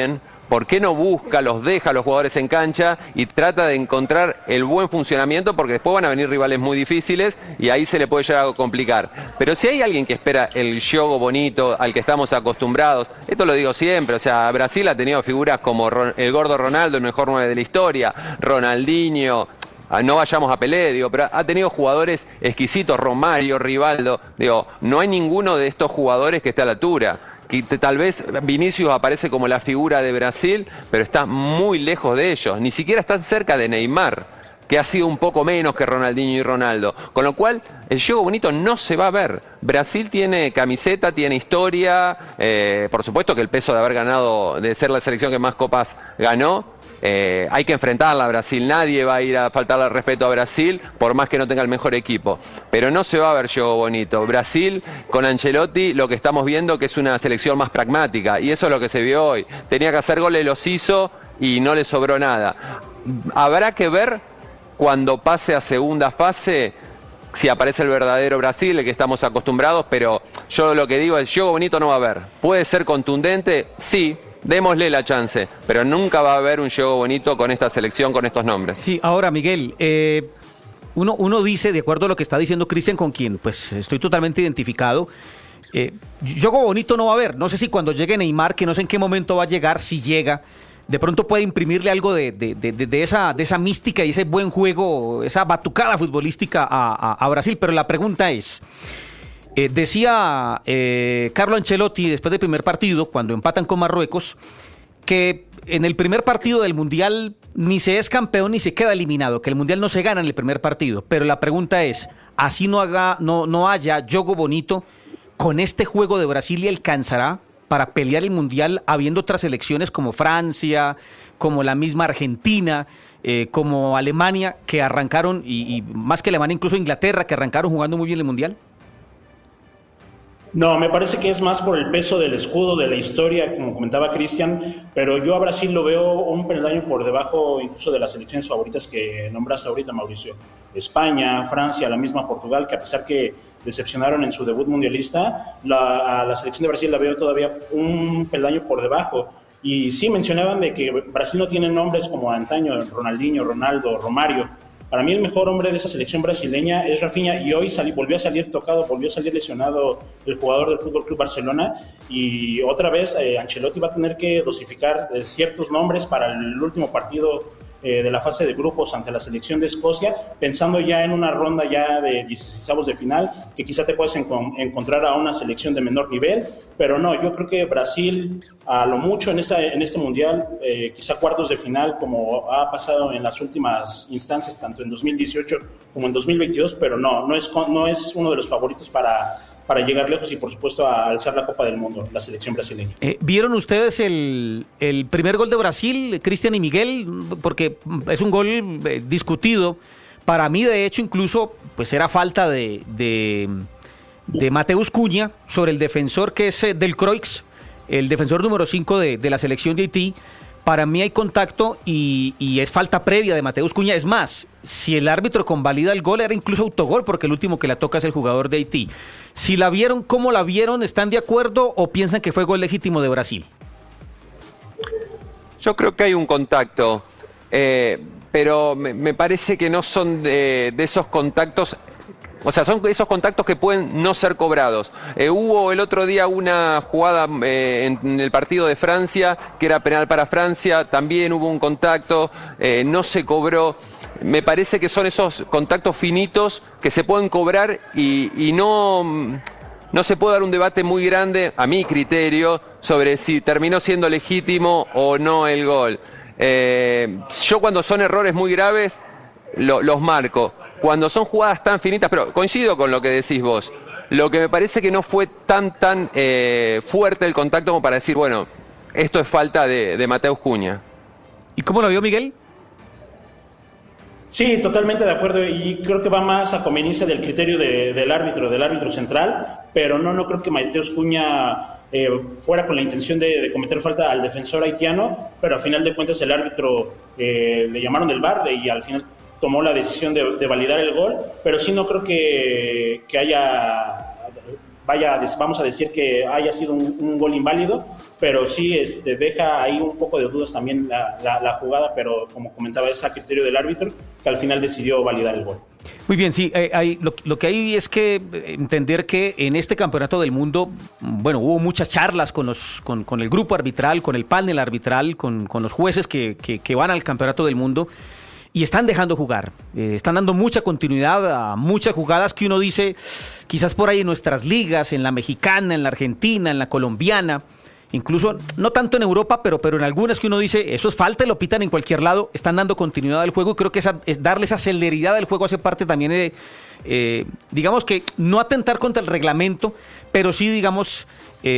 ¿por qué no busca, los deja a los jugadores en cancha y trata de encontrar el buen funcionamiento? Porque después van a venir rivales muy difíciles y ahí se le puede llegar a complicar. Pero si hay alguien que espera el juego bonito al que estamos acostumbrados, esto lo digo siempre, o sea, Brasil ha tenido figuras como el gordo Ronaldo, el mejor 9 de la historia, Ronaldinho, no vayamos a Pelé, digo, pero ha tenido jugadores exquisitos, Romario, Rivaldo, digo, no hay ninguno de estos jugadores que esté a la altura. Que tal vez Vinicius aparece como la figura de Brasil, pero está muy lejos de ellos, ni siquiera está cerca de Neymar, que ha sido un poco menos que Ronaldinho y Ronaldo, con lo cual el juego bonito no se va a ver. Brasil tiene camiseta, tiene historia, por supuesto que el peso de haber ganado, de ser la selección que más copas ganó, hay que enfrentarla a Brasil, nadie va a ir a faltarle al respeto a Brasil por más que no tenga el mejor equipo, pero no se va a ver juego bonito. Brasil con Ancelotti lo que estamos viendo que es una selección más pragmática y eso es lo que se vio hoy, tenía que hacer goles, los hizo y no le sobró nada. Habrá que ver cuando pase a segunda fase si aparece el verdadero Brasil, el que estamos acostumbrados, pero yo lo que digo es juego bonito no va a haber. ¿Puede ser contundente? Sí. Démosle la chance, pero nunca va a haber un juego bonito con esta selección, con estos nombres. Sí, ahora Miguel, uno dice, de acuerdo a lo que está diciendo Cristian, con quien pues estoy totalmente identificado, juego bonito no va a haber. No sé si cuando llegue Neymar, que no sé en qué momento va a llegar, si llega, de pronto puede imprimirle algo de esa mística y ese buen juego, esa batucada futbolística a Brasil, pero la pregunta es... decía Carlo Ancelotti después del primer partido, cuando empatan con Marruecos, que en el primer partido del Mundial ni se es campeón ni se queda eliminado, que el Mundial no se gana en el primer partido. Pero la pregunta es, así no haya juego bonito, ¿con este juego de Brasil le alcanzará para pelear el Mundial habiendo otras selecciones como Francia, como la misma Argentina, como Alemania, que arrancaron, y más que Alemania, incluso Inglaterra, que arrancaron jugando muy bien el Mundial? No, me parece que es más por el peso del escudo, de la historia, como comentaba Cristian, pero yo a Brasil lo veo un peldaño por debajo incluso de las selecciones favoritas que nombraste ahorita, Mauricio. España, Francia, la misma Portugal, que a pesar que decepcionaron en su debut mundialista, a la selección de Brasil la veo todavía un peldaño por debajo. Y sí, mencionaban de que Brasil no tiene nombres como antaño, Ronaldinho, Ronaldo, Romario. Para mí el mejor hombre de esa selección brasileña es Rafinha y hoy volvió a salir tocado, volvió a salir lesionado el jugador del FC Barcelona y otra vez Ancelotti va a tener que dosificar ciertos nombres para el último partido de la fase de grupos ante la selección de Escocia, pensando ya en una ronda ya de 16avos de final, que quizá te puedes encontrar a una selección de menor nivel, pero no, yo creo que Brasil a lo mucho en este mundial, quizá cuartos de final, como ha pasado en las últimas instancias, tanto en 2018 como en 2022, pero no es uno de los favoritos para llegar lejos y por supuesto a alzar la Copa del Mundo, la selección brasileña. ¿ ¿Vieron ustedes el primer gol de Brasil, Cristian y Miguel? Porque es un gol discutido. Para mí, de hecho, incluso pues era falta de Mateus Cunha sobre el defensor que es del Cruyff, el defensor número 5 de la selección de Haití. Para mí hay contacto y es falta previa de Mateus Cunha. Es más, si el árbitro convalida el gol, era incluso autogol, porque el último que la toca es el jugador de Haití. Si la vieron, ¿cómo la vieron? ¿Están de acuerdo o piensan que fue gol legítimo de Brasil? Yo creo que hay un contacto, pero me parece que no son de esos contactos. O sea, son esos contactos que pueden no ser cobrados. Hubo el otro día una jugada en el partido de Francia, que era penal para Francia, también hubo un contacto, no se cobró. Me parece que son esos contactos finitos que se pueden cobrar y no se puede dar un debate muy grande, a mi criterio, sobre si terminó siendo legítimo o no el gol. Yo cuando son errores muy graves, los marco. Cuando son jugadas tan finitas, pero coincido con lo que decís vos, lo que me parece que no fue tan fuerte el contacto como para decir, bueno, esto es falta de Mateus Cunha. ¿Y cómo lo vio Miguel? Sí, totalmente de acuerdo, y creo que va más a conveniencia del criterio del árbitro central, pero no creo que Mateus Cunha fuera con la intención de cometer falta al defensor haitiano, pero al final de cuentas el árbitro le llamaron del VAR y al final tomó la decisión de validar el gol, pero sí no creo que haya vamos a decir que haya sido un gol inválido, pero sí deja ahí un poco de dudas también la jugada, pero como comentaba, es a criterio del árbitro, que al final decidió validar el gol. Muy bien, sí, lo que hay es que entender que en este campeonato del mundo, bueno, hubo muchas charlas con el grupo arbitral, con el panel arbitral, con los jueces que van al campeonato del mundo, y están dejando jugar, están dando mucha continuidad a muchas jugadas que uno dice, quizás por ahí en nuestras ligas, en la mexicana, en la argentina, en la colombiana, incluso no tanto en Europa, pero en algunas que uno dice, eso es falta y lo pitan en cualquier lado, están dando continuidad al juego, y creo que es darle esa celeridad al juego hace parte también de, digamos que no atentar contra el reglamento, pero sí, digamos,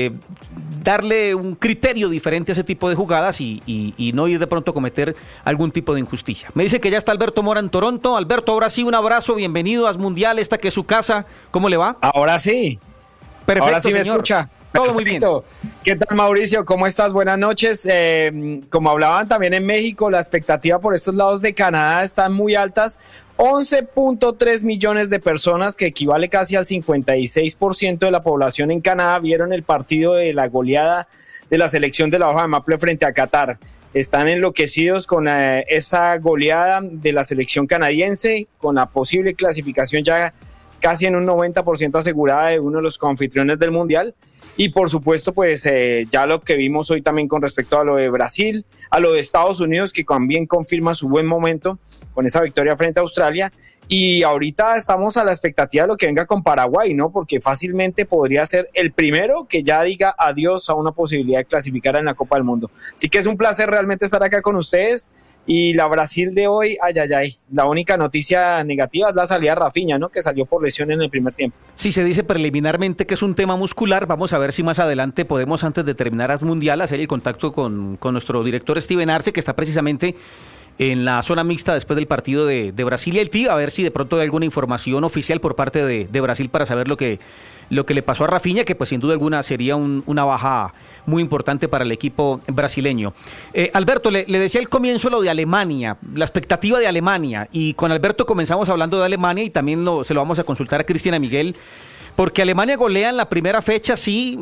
darle un criterio diferente a ese tipo de jugadas y no ir de pronto a cometer algún tipo de injusticia. Me dice que ya está Alberto Mora en Toronto. Alberto, ahora sí, un abrazo, bienvenido a AS Mundial, esta que es su casa, ¿cómo le va? Ahora sí. Perfecto, ahora sí señor. Me escucha. Todo muy bien. ¿Qué tal, Mauricio? ¿Cómo estás? Buenas noches. Como hablaban también en México, la expectativa por estos lados de Canadá están muy altas. 11.3 millones de personas, que equivale casi al 56% de la población en Canadá, vieron el partido de la goleada de la selección de la hoja de Maple frente a Qatar. Están enloquecidos con esa goleada de la selección canadiense, con la posible clasificación ya casi en un 90% asegurada de uno de los coanfitriones del Mundial. Y por supuesto, pues ya lo que vimos hoy también con respecto a lo de Brasil, a lo de Estados Unidos, que también confirma su buen momento con esa victoria frente a Australia. Y ahorita estamos a la expectativa de lo que venga con Paraguay, ¿no? Porque fácilmente podría ser el primero que ya diga adiós a una posibilidad de clasificar en la Copa del Mundo. Así que es un placer realmente estar acá con ustedes. Y la Brasil de hoy, la única noticia negativa es la salida de Rafinha, ¿no? Que salió por lesión en el primer tiempo. Sí, se dice preliminarmente que es un tema muscular. Vamos a ver si más adelante podemos, antes de terminar AS Mundial, hacer el contacto con nuestro director Steven Arce, que está precisamente en la zona mixta después del partido de Brasil y Haití, a ver si de pronto hay alguna información oficial por parte de Brasil para saber lo que le pasó a Rafinha, que pues sin duda alguna sería una baja muy importante para el equipo brasileño. Alberto, le decía al comienzo lo de Alemania, la expectativa de Alemania, y con Alberto comenzamos hablando de Alemania y también se lo vamos a consultar a Cristian Miguel, porque Alemania golea en la primera fecha, sí,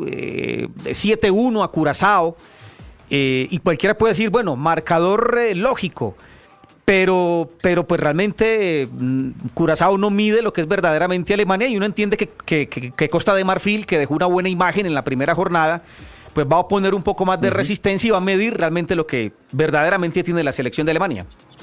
7-1 a Curazao, y cualquiera puede decir, bueno, marcador lógico, pero pues realmente Curazao no mide lo que es verdaderamente Alemania, y uno entiende que Costa de Marfil, que dejó una buena imagen en la primera jornada, pues va a poner un poco más de resistencia y va a medir realmente lo que verdaderamente tiene la selección de Alemania.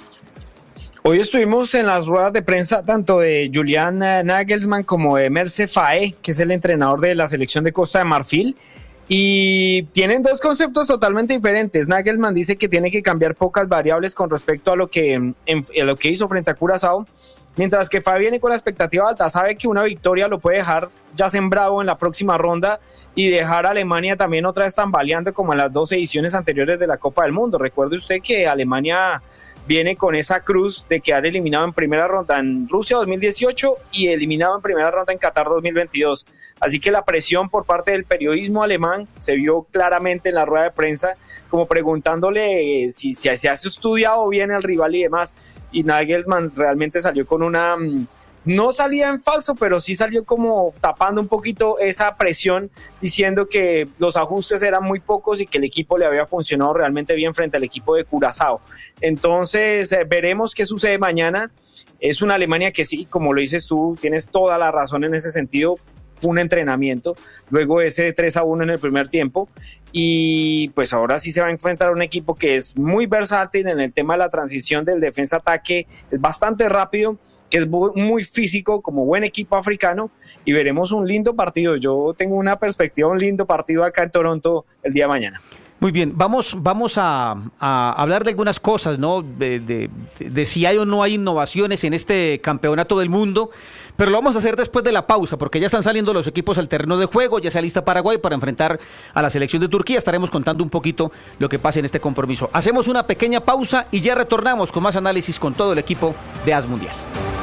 Hoy estuvimos en las ruedas de prensa tanto de Julian Nagelsmann como de Merse Faé, que es el entrenador de la selección de Costa de Marfil, y tienen dos conceptos totalmente diferentes. Nagelsmann dice que tiene que cambiar pocas variables con respecto a lo que hizo frente a Curazao, mientras que Faé viene con la expectativa alta, sabe que una victoria lo puede dejar ya sembrado en la próxima ronda y dejar a Alemania también otra vez tambaleando como en las dos ediciones anteriores de la Copa del Mundo. Recuerde usted que Alemania viene con esa cruz de quedar eliminado en primera ronda en Rusia 2018 y eliminado en primera ronda en Qatar 2022. Así que la presión por parte del periodismo alemán se vio claramente en la rueda de prensa, como preguntándole si se ha estudiado bien el rival y demás. Y Nagelsmann realmente salió con una... No salía en falso, pero sí salió como tapando un poquito esa presión, diciendo que los ajustes eran muy pocos y que el equipo le había funcionado realmente bien frente al equipo de Curazao. Entonces veremos qué sucede mañana. Es una Alemania que sí, como lo dices tú, tienes toda la razón en ese sentido. Fue un entrenamiento, luego ese 3-1 en el primer tiempo, y pues ahora sí se va a enfrentar a un equipo que es muy versátil en el tema de la transición del defensa-ataque, es bastante rápido, que es muy físico como buen equipo africano, y veremos un lindo partido. Yo tengo una perspectiva, un lindo partido acá en Toronto el día de mañana. Muy bien, vamos a hablar de algunas cosas, ¿no? De si hay o no hay innovaciones en este campeonato del mundo, pero lo vamos a hacer después de la pausa, porque ya están saliendo los equipos al terreno de juego, ya se alista Paraguay para enfrentar a la selección de Turquía. Estaremos contando un poquito lo que pasa en este compromiso. Hacemos una pequeña pausa y ya retornamos con más análisis con todo el equipo de AS Mundial.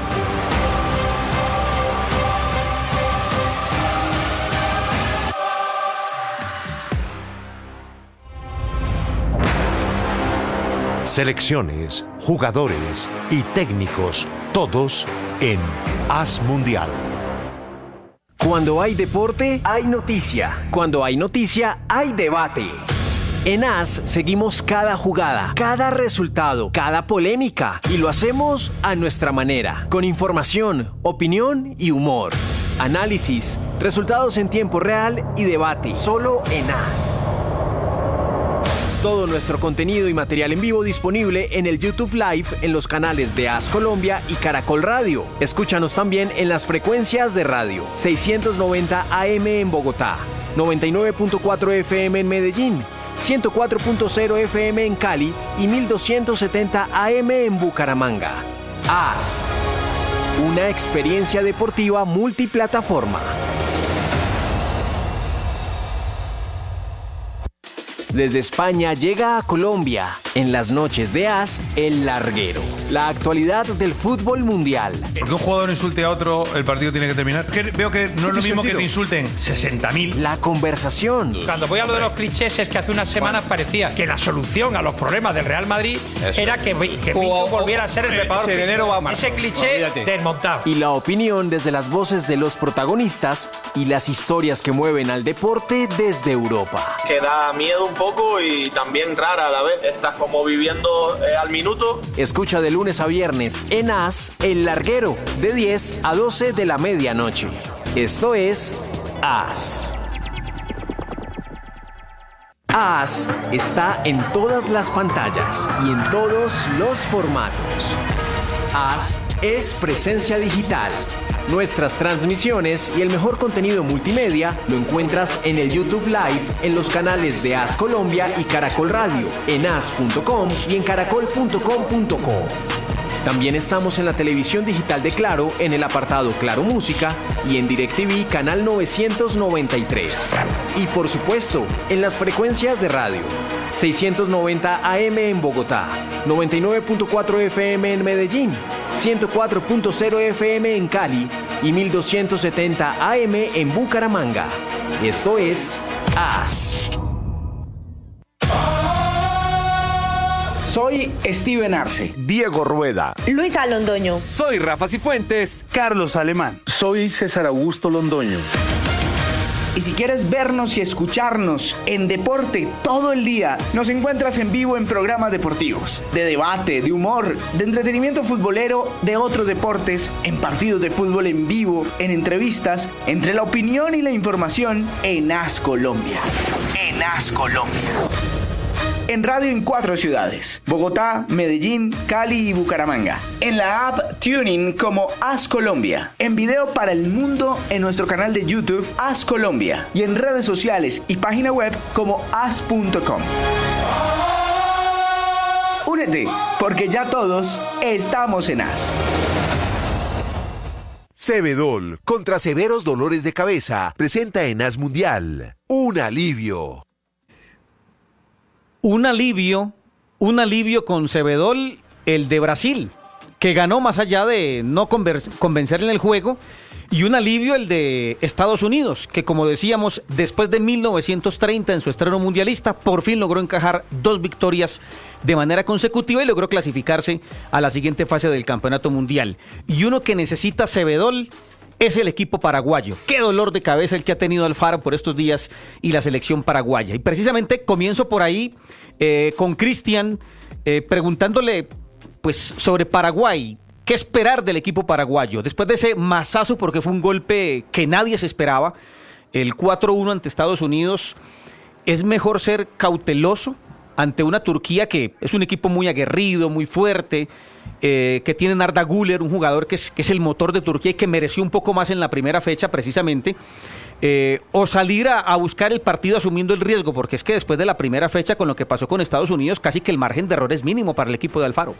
Selecciones, jugadores y técnicos, todos en AS Mundial. Cuando hay deporte, hay noticia. Cuando hay noticia, hay debate. En AS seguimos cada jugada, cada resultado, cada polémica y lo hacemos a nuestra manera, con información, opinión y humor. Análisis, resultados en tiempo real y debate, solo en AS. Todo nuestro contenido y material en vivo disponible en el YouTube Live en los canales de AS Colombia y Caracol Radio. Escúchanos también en las frecuencias de radio 690 AM en Bogotá, 99.4 FM en Medellín, 104.0 FM en Cali y 1270 AM en Bucaramanga. AS, una experiencia deportiva multiplataforma. Desde España llega a Colombia, en las noches de AS, El Larguero. La actualidad del fútbol mundial. Que un jugador insulte a otro, el partido tiene que terminar. Veo que no es lo mismo que te insulten 60.000. La conversación. Cuando voy a lo de los clichés, es que hace unas semanas parecía que la solución a los problemas del Real Madrid era que Pinto volviera a ser el preparador. Ese cliché desmontado. Y la opinión desde las voces de los protagonistas y las historias que mueven al deporte desde Europa. Que da miedo un poco y también rara a la vez. Estás como viviendo al minuto. Escucha de lunes a viernes en AS, El Larguero, de 10 a 12 de la medianoche. Esto es AS. AS está en todas las pantallas y en todos los formatos. AS es presencia digital. Nuestras transmisiones y el mejor contenido multimedia lo encuentras en el YouTube Live en los canales de AS Colombia y Caracol Radio, en as.com y en caracol.com.co. También estamos en la televisión digital de Claro en el apartado Claro Música y en DirecTV canal 993. Y por supuesto, en las frecuencias de radio. 690 AM en Bogotá, 99.4 FM en Medellín, 104.0 FM en Cali y 1270 AM en Bucaramanga. Esto es AS. Soy Steven Arce. Diego Rueda. Luisa Londoño. Soy Rafa Cifuentes. Carlos Alemán. Soy César Augusto Londoño. Y si quieres vernos y escucharnos en deporte todo el día, nos encuentras en vivo en programas deportivos, de debate, de humor, de entretenimiento futbolero, de otros deportes, en partidos de fútbol en vivo, en entrevistas, entre la opinión y la información en AS Colombia. En AS Colombia. En radio en 4 ciudades: Bogotá, Medellín, Cali y Bucaramanga. En la app TuneIn como AS Colombia. En video para el mundo en nuestro canal de YouTube AS Colombia. Y en redes sociales y página web como as.com. Únete, porque ya todos estamos en AS. Cebedol, contra severos dolores de cabeza, presenta en AS Mundial un alivio. Un alivio con Cebedol, el de Brasil, que ganó más allá de no convencerle en el juego, y un alivio el de Estados Unidos, que como decíamos, después de 1930 en su estreno mundialista, por fin logró encajar 2 victorias de manera consecutiva y logró clasificarse a la siguiente fase del Campeonato Mundial. Y uno que necesita Cebedol es el equipo paraguayo. Qué dolor de cabeza el que ha tenido Alfaro por estos días y la selección paraguaya. Y precisamente comienzo por ahí con Cristian preguntándole pues sobre Paraguay. ¿Qué esperar del equipo paraguayo? Después de ese mazazo, porque fue un golpe que nadie se esperaba, el 4-1 ante Estados Unidos, ¿es mejor ser cauteloso ante una Turquía que es un equipo muy aguerrido, muy fuerte, que tiene Arda Güler, un jugador que es el motor de Turquía y que mereció un poco más en la primera fecha precisamente, o salir a buscar el partido asumiendo el riesgo? Porque es que después de la primera fecha, con lo que pasó con Estados Unidos, casi que el margen de error es mínimo para el equipo de Alfaro.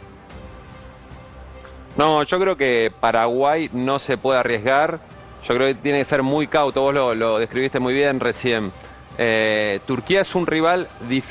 No, yo creo que Paraguay no se puede arriesgar. Yo creo que tiene que ser muy cauto. Vos lo describiste muy bien recién. Turquía es un rival difícil